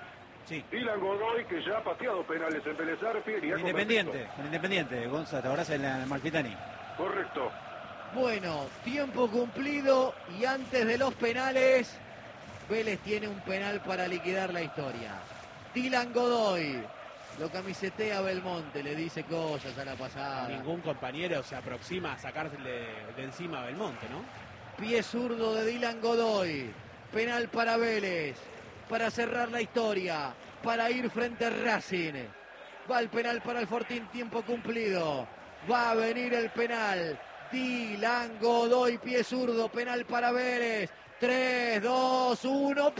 Sí.
Dylan Godoy, que ya ha pateado penales en Vélez Arfield y ha
Independiente, Gonza, te acordás en la Malfitani.
Correcto.
Bueno, tiempo cumplido y antes de los penales, Vélez tiene un penal para liquidar la historia. Dylan Godoy lo camisetea a Belmonte, le dice cosas a la pasada.
Ningún compañero se aproxima a sacársele de encima a Belmonte, ¿no?
Pie zurdo de Dylan Godoy, penal para Vélez, para cerrar la historia, para ir frente a Racing. Va el penal para el Fortín, tiempo cumplido. Va a venir el penal. Dylan Godoy, pie zurdo, penal para Vélez. 3, 2, 1,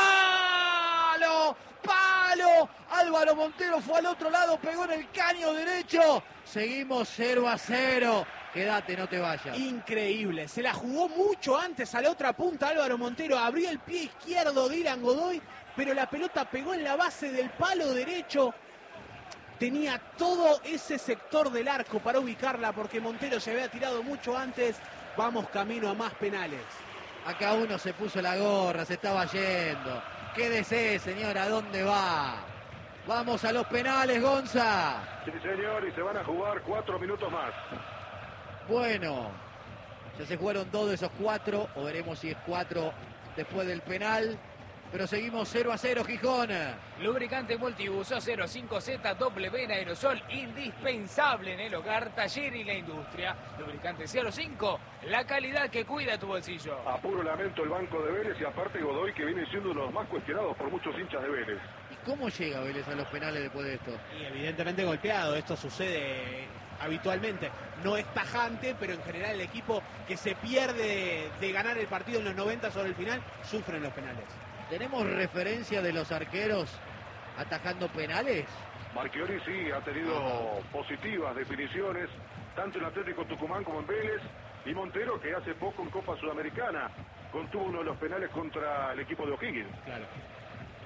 ¡palo! ¡Palo! Álvaro Montero fue al otro lado, pegó en el caño derecho. Seguimos 0-0. Quédate, no te vayas.
Increíble, se la jugó mucho antes a la otra punta Álvaro Montero, abrió el pie izquierdo Dylan Godoy, pero la pelota pegó en la base del palo derecho. Tenía todo ese sector del arco para ubicarla porque Montero se había tirado mucho antes. Vamos camino a más penales.
Acá uno se puso la gorra, se estaba yendo. Quédese, señora, ¿a dónde va? Vamos a los penales, Gonza.
Sí, señor, y se van a jugar 4 minutos más.
Bueno, ya se jugaron 2 de esos 4, o veremos si es 4 después del penal. Pero seguimos 0-0, Gijón.
Lubricante multiuso 05Z W en aerosol, indispensable en el hogar, taller y la industria. Lubricante 05, la calidad que cuida tu bolsillo.
A puro lamento el banco de Vélez y aparte Godoy, que viene siendo uno de los más cuestionados por muchos hinchas de Vélez.
¿Y cómo llega Vélez a los penales después de esto?
Y evidentemente golpeado, esto sucede habitualmente. No es tajante, pero en general el equipo que se pierde de ganar el partido en los 90 sobre el final, sufre en los penales.
¿Tenemos referencia de los arqueros atajando penales?
Marchiori sí ha tenido positivas definiciones, tanto en Atlético Tucumán como en Vélez, y Montero, que hace poco en Copa Sudamericana contuvo uno de los penales contra el equipo de O'Higgins.
Claro.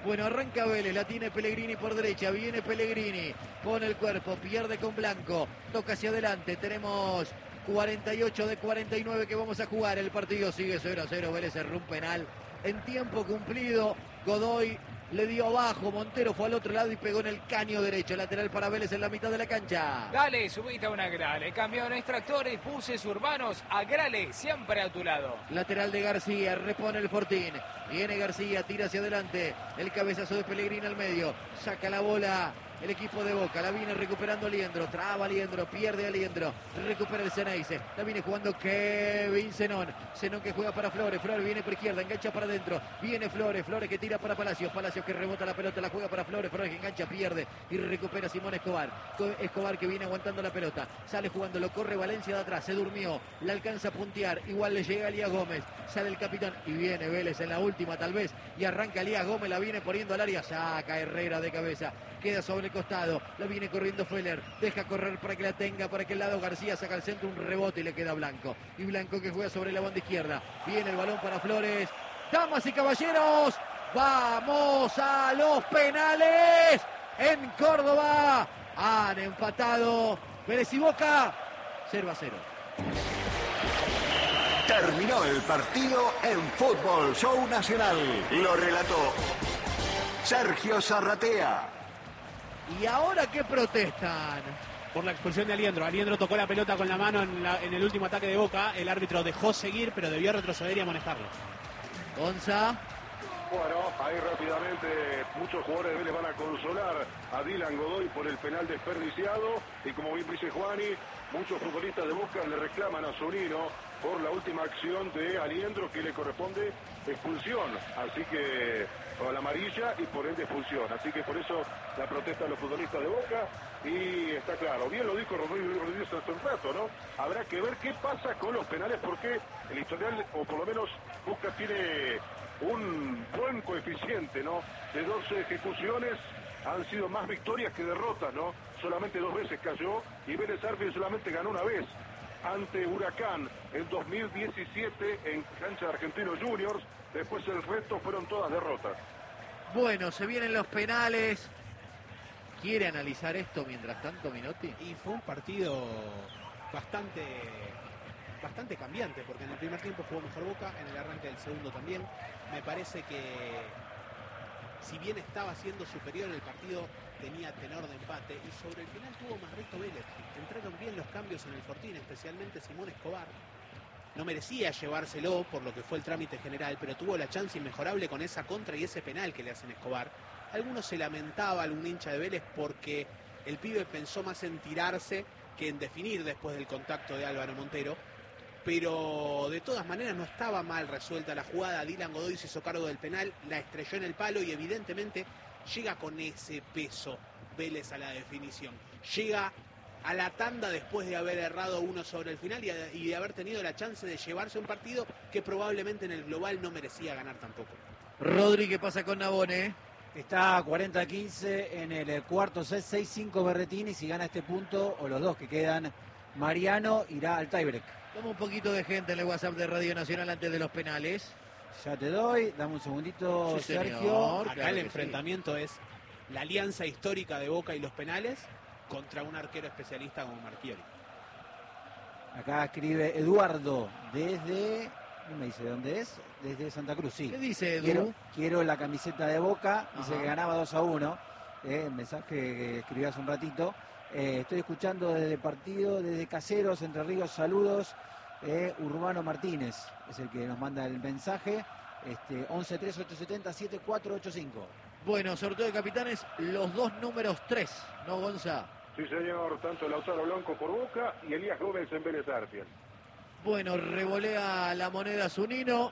Bueno, arranca Vélez, la tiene Pellegrini por derecha, viene Pellegrini, pone el cuerpo, pierde con Blanco, toca hacia adelante, tenemos 48 de 49 que vamos a jugar, el partido sigue 0-0, Vélez erró un penal en tiempo cumplido, Godoy le dio abajo, Montero fue al otro lado y pegó en el caño derecho, lateral para Vélez en la mitad de la cancha.
Dale, subite a una Grale, camiones, tractores, buses urbanos, a Grale, siempre a tu lado.
Lateral de García, repone el Fortín, viene García, tira hacia adelante, el cabezazo de Pellegrini al medio, saca la bola el equipo de Boca, la viene recuperando Liendro, traba Liendro, pierde a Liendro, recupera el Ceneice, la viene jugando Kevin Zenón que juega para Flores, Flores viene por izquierda, engancha para adentro, viene Flores que tira para Palacios que rebota la pelota, la juega para Flores que engancha, pierde y recupera Simón Escobar que viene aguantando la pelota, sale jugando, lo corre Valencia de atrás, se durmió, la alcanza a puntear, igual le llega a Elías Gómez, sale el capitán y viene Vélez en la última tal vez, y arranca Elías Gómez, la viene poniendo al área, saca Herrera de cabeza, queda sobre el costado, la viene corriendo Feller, deja correr para que la tenga, para que el lado García saca al centro un rebote y le queda Blanco. Y Blanco que juega sobre la banda izquierda. Viene el balón para Flores. Damas y caballeros, vamos a los penales en Córdoba. Han empatado Vélez y Boca 0-0.
Terminó el partido en Fútbol Show Nacional. Lo relató Sergio Zarratea.
¿Y ahora qué protestan?
Por la expulsión de Aliendro. Aliendro tocó la pelota con la mano en el último ataque de Boca. El árbitro dejó seguir, pero debió retroceder y amonestarlo.
Gonza.
Bueno, ahí rápidamente muchos jugadores de Vélez van a consolar a Dylan Godoy por el penal desperdiciado. Y como bien dice Juani, muchos futbolistas de Boca le reclaman a Zunino por la última acción de Aliendro que le corresponde expulsión. Así que con la amarilla y por ende expulsión. Así que por eso la protesta de los futbolistas de Boca. Y está claro, bien lo dijo Rodríguez hace un rato, ¿no? Habrá que ver qué pasa con los penales porque el historial, o por lo menos Boca tiene un buen coeficiente, ¿no? De 12 ejecuciones han sido más victorias que derrotas, ¿no? Solamente 2 veces cayó y Vélez Arfield solamente ganó una vez ante Huracán en 2017 en cancha de Argentinos Juniors. Después el resto fueron todas derrotas.
Bueno, se vienen los penales. ¿Quiere analizar esto mientras tanto, Minotti?
Y fue un partido bastante cambiante, porque en el primer tiempo jugó mejor Boca, en el arranque del segundo también. Me parece que si bien estaba siendo superior el partido, tenía tenor de empate y sobre el final tuvo más reto Vélez. Entraron bien los cambios en el Fortín, especialmente Simón Escobar. No merecía llevárselo por lo que fue el trámite general, pero tuvo la chance inmejorable con esa contra y ese penal que le hacen a Escobar. Algunos se lamentaba, algún hincha de Vélez, porque el pibe pensó más en tirarse que en definir después del contacto de Álvaro Montero. Pero de todas maneras no estaba mal resuelta la jugada. Dylan Godoy se hizo cargo del penal, la estrelló en el palo y evidentemente llega con ese peso Vélez a la definición. Llega a la tanda después de haber errado uno sobre el final y de haber tenido la chance de llevarse un partido que probablemente en el global no merecía ganar tampoco.
Rodri, ¿qué pasa con Nabone?
Está 40-15 en el cuarto set, 6-5 Berretini. Si gana este punto, o los dos que quedan, Mariano irá al tiebreak.
Toma un poquito de gente en el WhatsApp de Radio Nacional antes de los penales.
Ya te doy, dame un segundito,
Sí,
Sergio.
señor.
Acá
Claro
el
que
enfrentamiento es la alianza histórica de Boca y los penales contra un arquero especialista como Marchiori.
Acá escribe Eduardo desde, no me dice dónde es, desde Santa Cruz, sí.
¿Qué dice Edu?
Quiero la camiseta de Boca, dice
Ajá.
que ganaba 2-1, mensaje que escribí hace un ratito. Estoy escuchando desde partido, desde Caseros, Entre Ríos, saludos. Urbano Martínez es el que nos manda el mensaje. 11-3-870-7485.
Bueno, sorteo de capitanes, los dos números 3, ¿no, Gonza?
Sí, señor, tanto Lautaro Blanco por Boca y Elías Gómez en Vélez Arfield.
Bueno, revolea la moneda Zunino.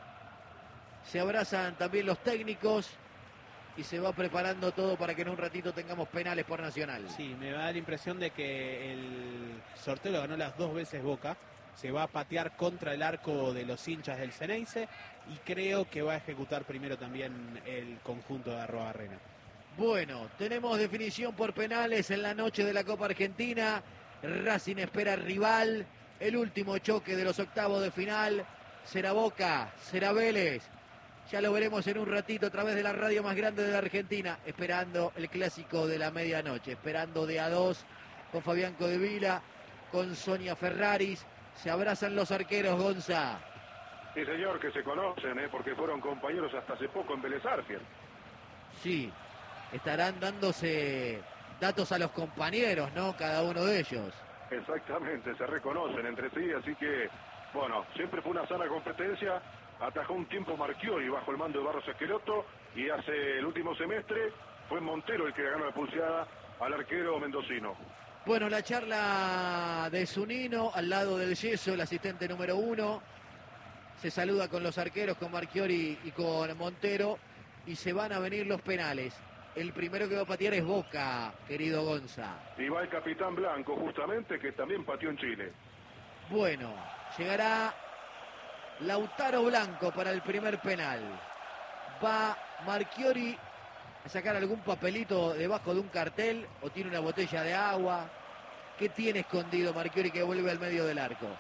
Se abrazan también los técnicos y se va preparando todo para que en un ratito tengamos penales por Nacional.
Sí, me da la impresión de que el sorteo lo ganó las 2 veces Boca. Se va a patear contra el arco de los hinchas del Ceneice y creo que va a ejecutar primero también el conjunto de Arrobarrena.
Bueno, tenemos definición por penales en la noche de la Copa Argentina. Racing espera rival. El último choque de los octavos de final. ¿Será Boca? ¿Será Vélez? Ya lo veremos en un ratito a través de la radio más grande de la Argentina, esperando el clásico de la medianoche, esperando de a dos con Fabián Codevila, con Sonia Ferraris. Se abrazan los arqueros, Gonza.
Sí, señor, que se conocen, porque fueron compañeros hasta hace poco en Vélez Sarsfield.
Sí, estarán dándose datos a los compañeros, ¿no? Cada uno de ellos.
Exactamente, se reconocen entre sí, así que, bueno, siempre fue una sana competencia. Atajó un tiempo Marchiori bajo el mando de Barros Esqueloto y hace el último semestre fue Montero el que le ganó la pulseada al arquero mendocino.
Bueno, la charla de Zunino al lado del yeso, el asistente número 1. Se saluda con los arqueros, con Marchiori y con Montero, y se van a venir los penales. El primero que va a patear es Boca, querido Gonza.
Y va el capitán Blanco, justamente, que también pateó en Chile.
Bueno, llegará Lautaro Blanco para el primer penal. Va Marchiori a sacar algún papelito debajo de un cartel o tiene una botella de agua. ¿Qué tiene escondido Marchiori que vuelve al medio del arco?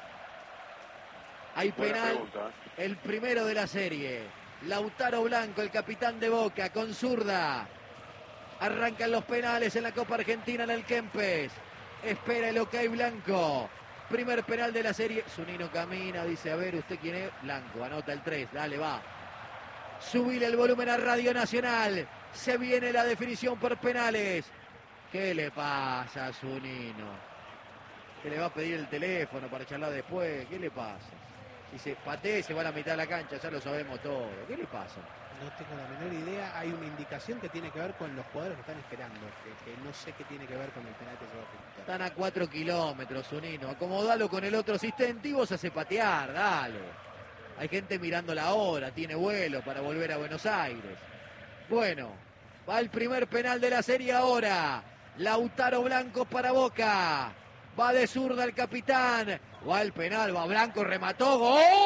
Hay penal, el primero de la serie. Lautaro Blanco, el capitán de Boca, con zurda. Arrancan los penales en la Copa Argentina en el Kempes. Espera el ok Blanco. Primer penal de la serie. Zunino camina, dice, a ver, ¿usted quién es? Blanco, anota el 3, dale, va. Subile el volumen a Radio Nacional. Se viene la definición por penales. ¿Qué le pasa a Zunino? Que le va a pedir el teléfono para charlar después. ¿Qué le pasa? Dice, patee, se va a la mitad de la cancha, ya lo sabemos todo. ¿Qué le pasa?
No tengo la menor idea. Hay una indicación que tiene que ver con los jugadores que están esperando. Que no sé qué tiene que ver con el penal que se va a ejecutar.
Están a 4 kilómetros, Zunino. Acomodalo con el otro asistente y vos hace patear, dale. Hay gente mirando la hora, tiene vuelo para volver a Buenos Aires. Bueno, va el primer penal de la serie ahora. Lautaro Blanco para Boca. Va de zurda el capitán. Va el penal, va Blanco, remató.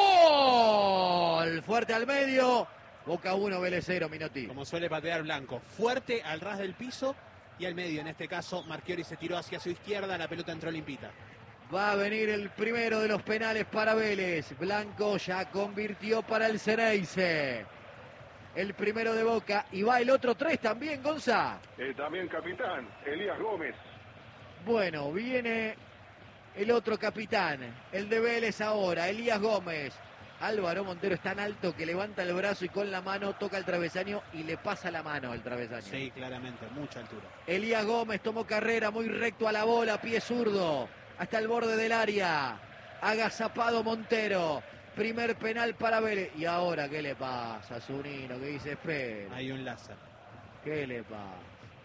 ¡Gol! Fuerte al medio. Boca 1, Vélez 0, Minotti.
Como suele patear Blanco. Fuerte al ras del piso y al medio. En este caso, Marchiori se tiró hacia su izquierda. La pelota entró limpita.
Va a venir el primero de los penales para Vélez. Blanco ya convirtió para el Ceneice. El primero de Boca. Y va el otro 3 también, Gonza.
También capitán, Elías Gómez.
Bueno, viene el otro capitán, el de Vélez ahora, Elías Gómez. Álvaro Montero es tan alto que levanta el brazo y con la mano toca el travesaño y le pasa la mano al travesaño.
Sí, claramente, mucha altura.
Elías Gómez tomó carrera muy recto a la bola, pie zurdo, hasta el borde del área. Agazapado Montero. Primer penal para Vélez. Y ahora, ¿qué le pasa a Zunino? Que dice, espera.
Hay un láser.
¿Qué le pasa?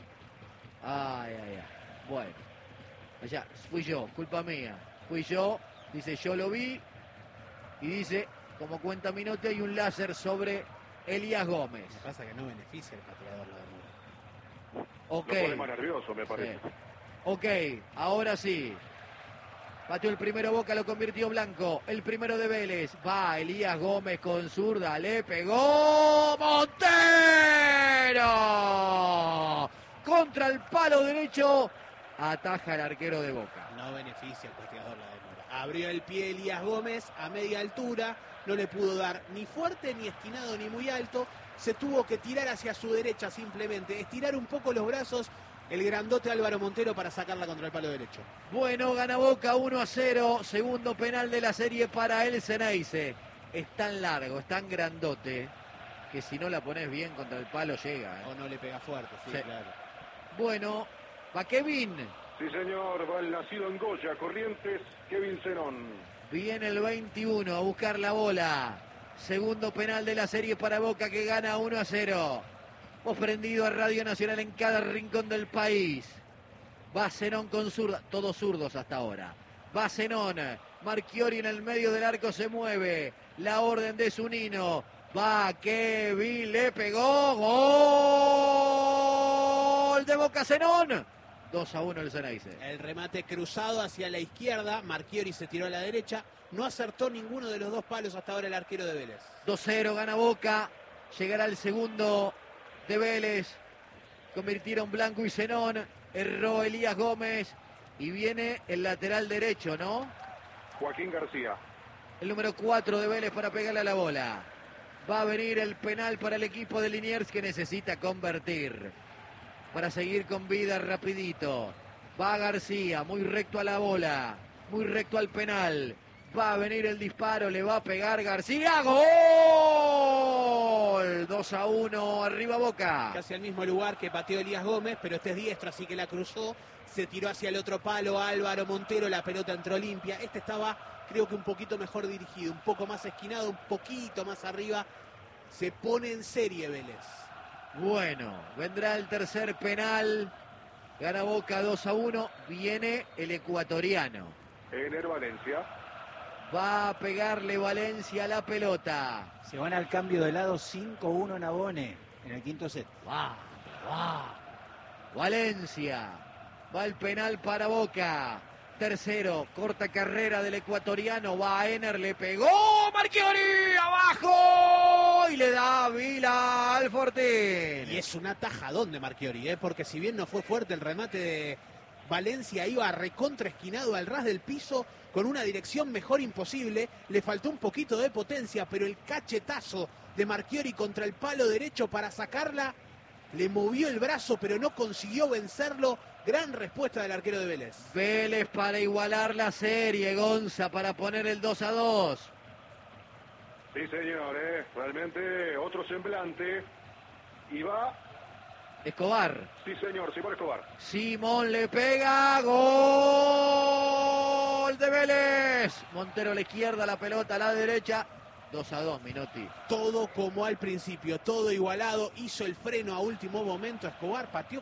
Ay, ay, ay. Bueno. Allá, fui yo, culpa mía. Fui yo, dice, yo lo vi. Y dice, como cuenta Minotti, hay un láser sobre Elías Gómez.
Lo que pasa es que no beneficia el pateador la demora.
Ok.
Lo pone más nervioso, me parece.
Sí. Ok, ahora sí. Pateó el primero Boca, lo convirtió Blanco. El primero de Vélez. Va Elías Gómez con zurda. Le pegó Montero. Contra el palo derecho. Ataja el arquero de Boca.
No beneficia el pateador la demora. Abrió el pie Elías Gómez a media altura. No le pudo dar ni fuerte, ni esquinado, ni muy alto. Se tuvo que tirar hacia su derecha simplemente. Estirar un poco los brazos. El grandote Álvaro Montero para sacarla contra el palo derecho.
Bueno, gana Boca 1-0. Segundo penal de la serie para el Ceneice. Es tan largo, es tan grandote, que si no la pones bien contra el palo llega.
O no le pega fuerte, sí, claro.
Bueno, va Kevin.
Sí, señor, va el nacido en Goya, Corrientes, Kevin Zenón.
Viene el 21 a buscar la bola. Segundo penal de la serie para Boca, que gana 1-0. Hemos prendido a Radio Nacional en cada rincón del país. Va Zenón con zurda, todos zurdos hasta ahora. Va Zenón, Marchiori en el medio del arco se mueve. La orden de Zunino. Va Kevin, le pegó. Gol de Boca Zenón. 2-1 el Ceneice.
El remate cruzado hacia la izquierda. Marchiori se tiró a la derecha. No acertó ninguno de los dos palos hasta ahora el arquero de Vélez.
2-0 gana Boca. Llegará el segundo de Vélez. Convirtieron Blanco y Zenón. Erró Elías Gómez. Y viene el lateral derecho, ¿no?
Joaquín García.
El número 4 de Vélez para pegarle a la bola. Va a venir el penal para el equipo de Liniers, que necesita convertir para seguir con vida rapidito. Va García, muy recto a la bola, muy recto al penal. Va a venir el disparo, le va a pegar García. ¡Gol! 2-1, arriba Boca.
Casi al mismo lugar que pateó Elías Gómez, pero este es diestro, así que la cruzó. Se tiró hacia el otro palo Álvaro Montero, la pelota entró limpia. Este estaba, creo que un poquito mejor dirigido, un poco más esquinado, un poquito más arriba. Se pone en serie Vélez.
Bueno, vendrá el tercer penal. Gana Boca 2-1. Viene el ecuatoriano.
Ener Valencia.
Va a pegarle Valencia a la pelota.
Se van al cambio de lado 5-1 en Abone en el quinto set.
Va. Valencia. Va el penal para Boca. Tercero, corta carrera del ecuatoriano. Va a Ener, le pegó. Marchiori abajo. Y le da Vila al Fortín.
Y es un atajadón de Marchiori, porque si bien no fue fuerte el remate de Valencia, iba recontra esquinado al ras del piso con una dirección mejor imposible. Le faltó un poquito de potencia, pero el cachetazo de Marchiori contra el palo derecho para sacarla, le movió el brazo, pero no consiguió vencerlo. Gran respuesta del arquero de Vélez.
Vélez para igualar la serie, Gonza, para poner el 2-2.
Sí, señor, realmente otro semblante. Y va.
Escobar.
Sí, señor, Simón Escobar.
Simón le pega. Gol de Vélez. Montero a la izquierda, la pelota a la derecha. 2-2, Minotti.
Todo como al principio, todo igualado. Hizo el freno a último momento. Escobar pateó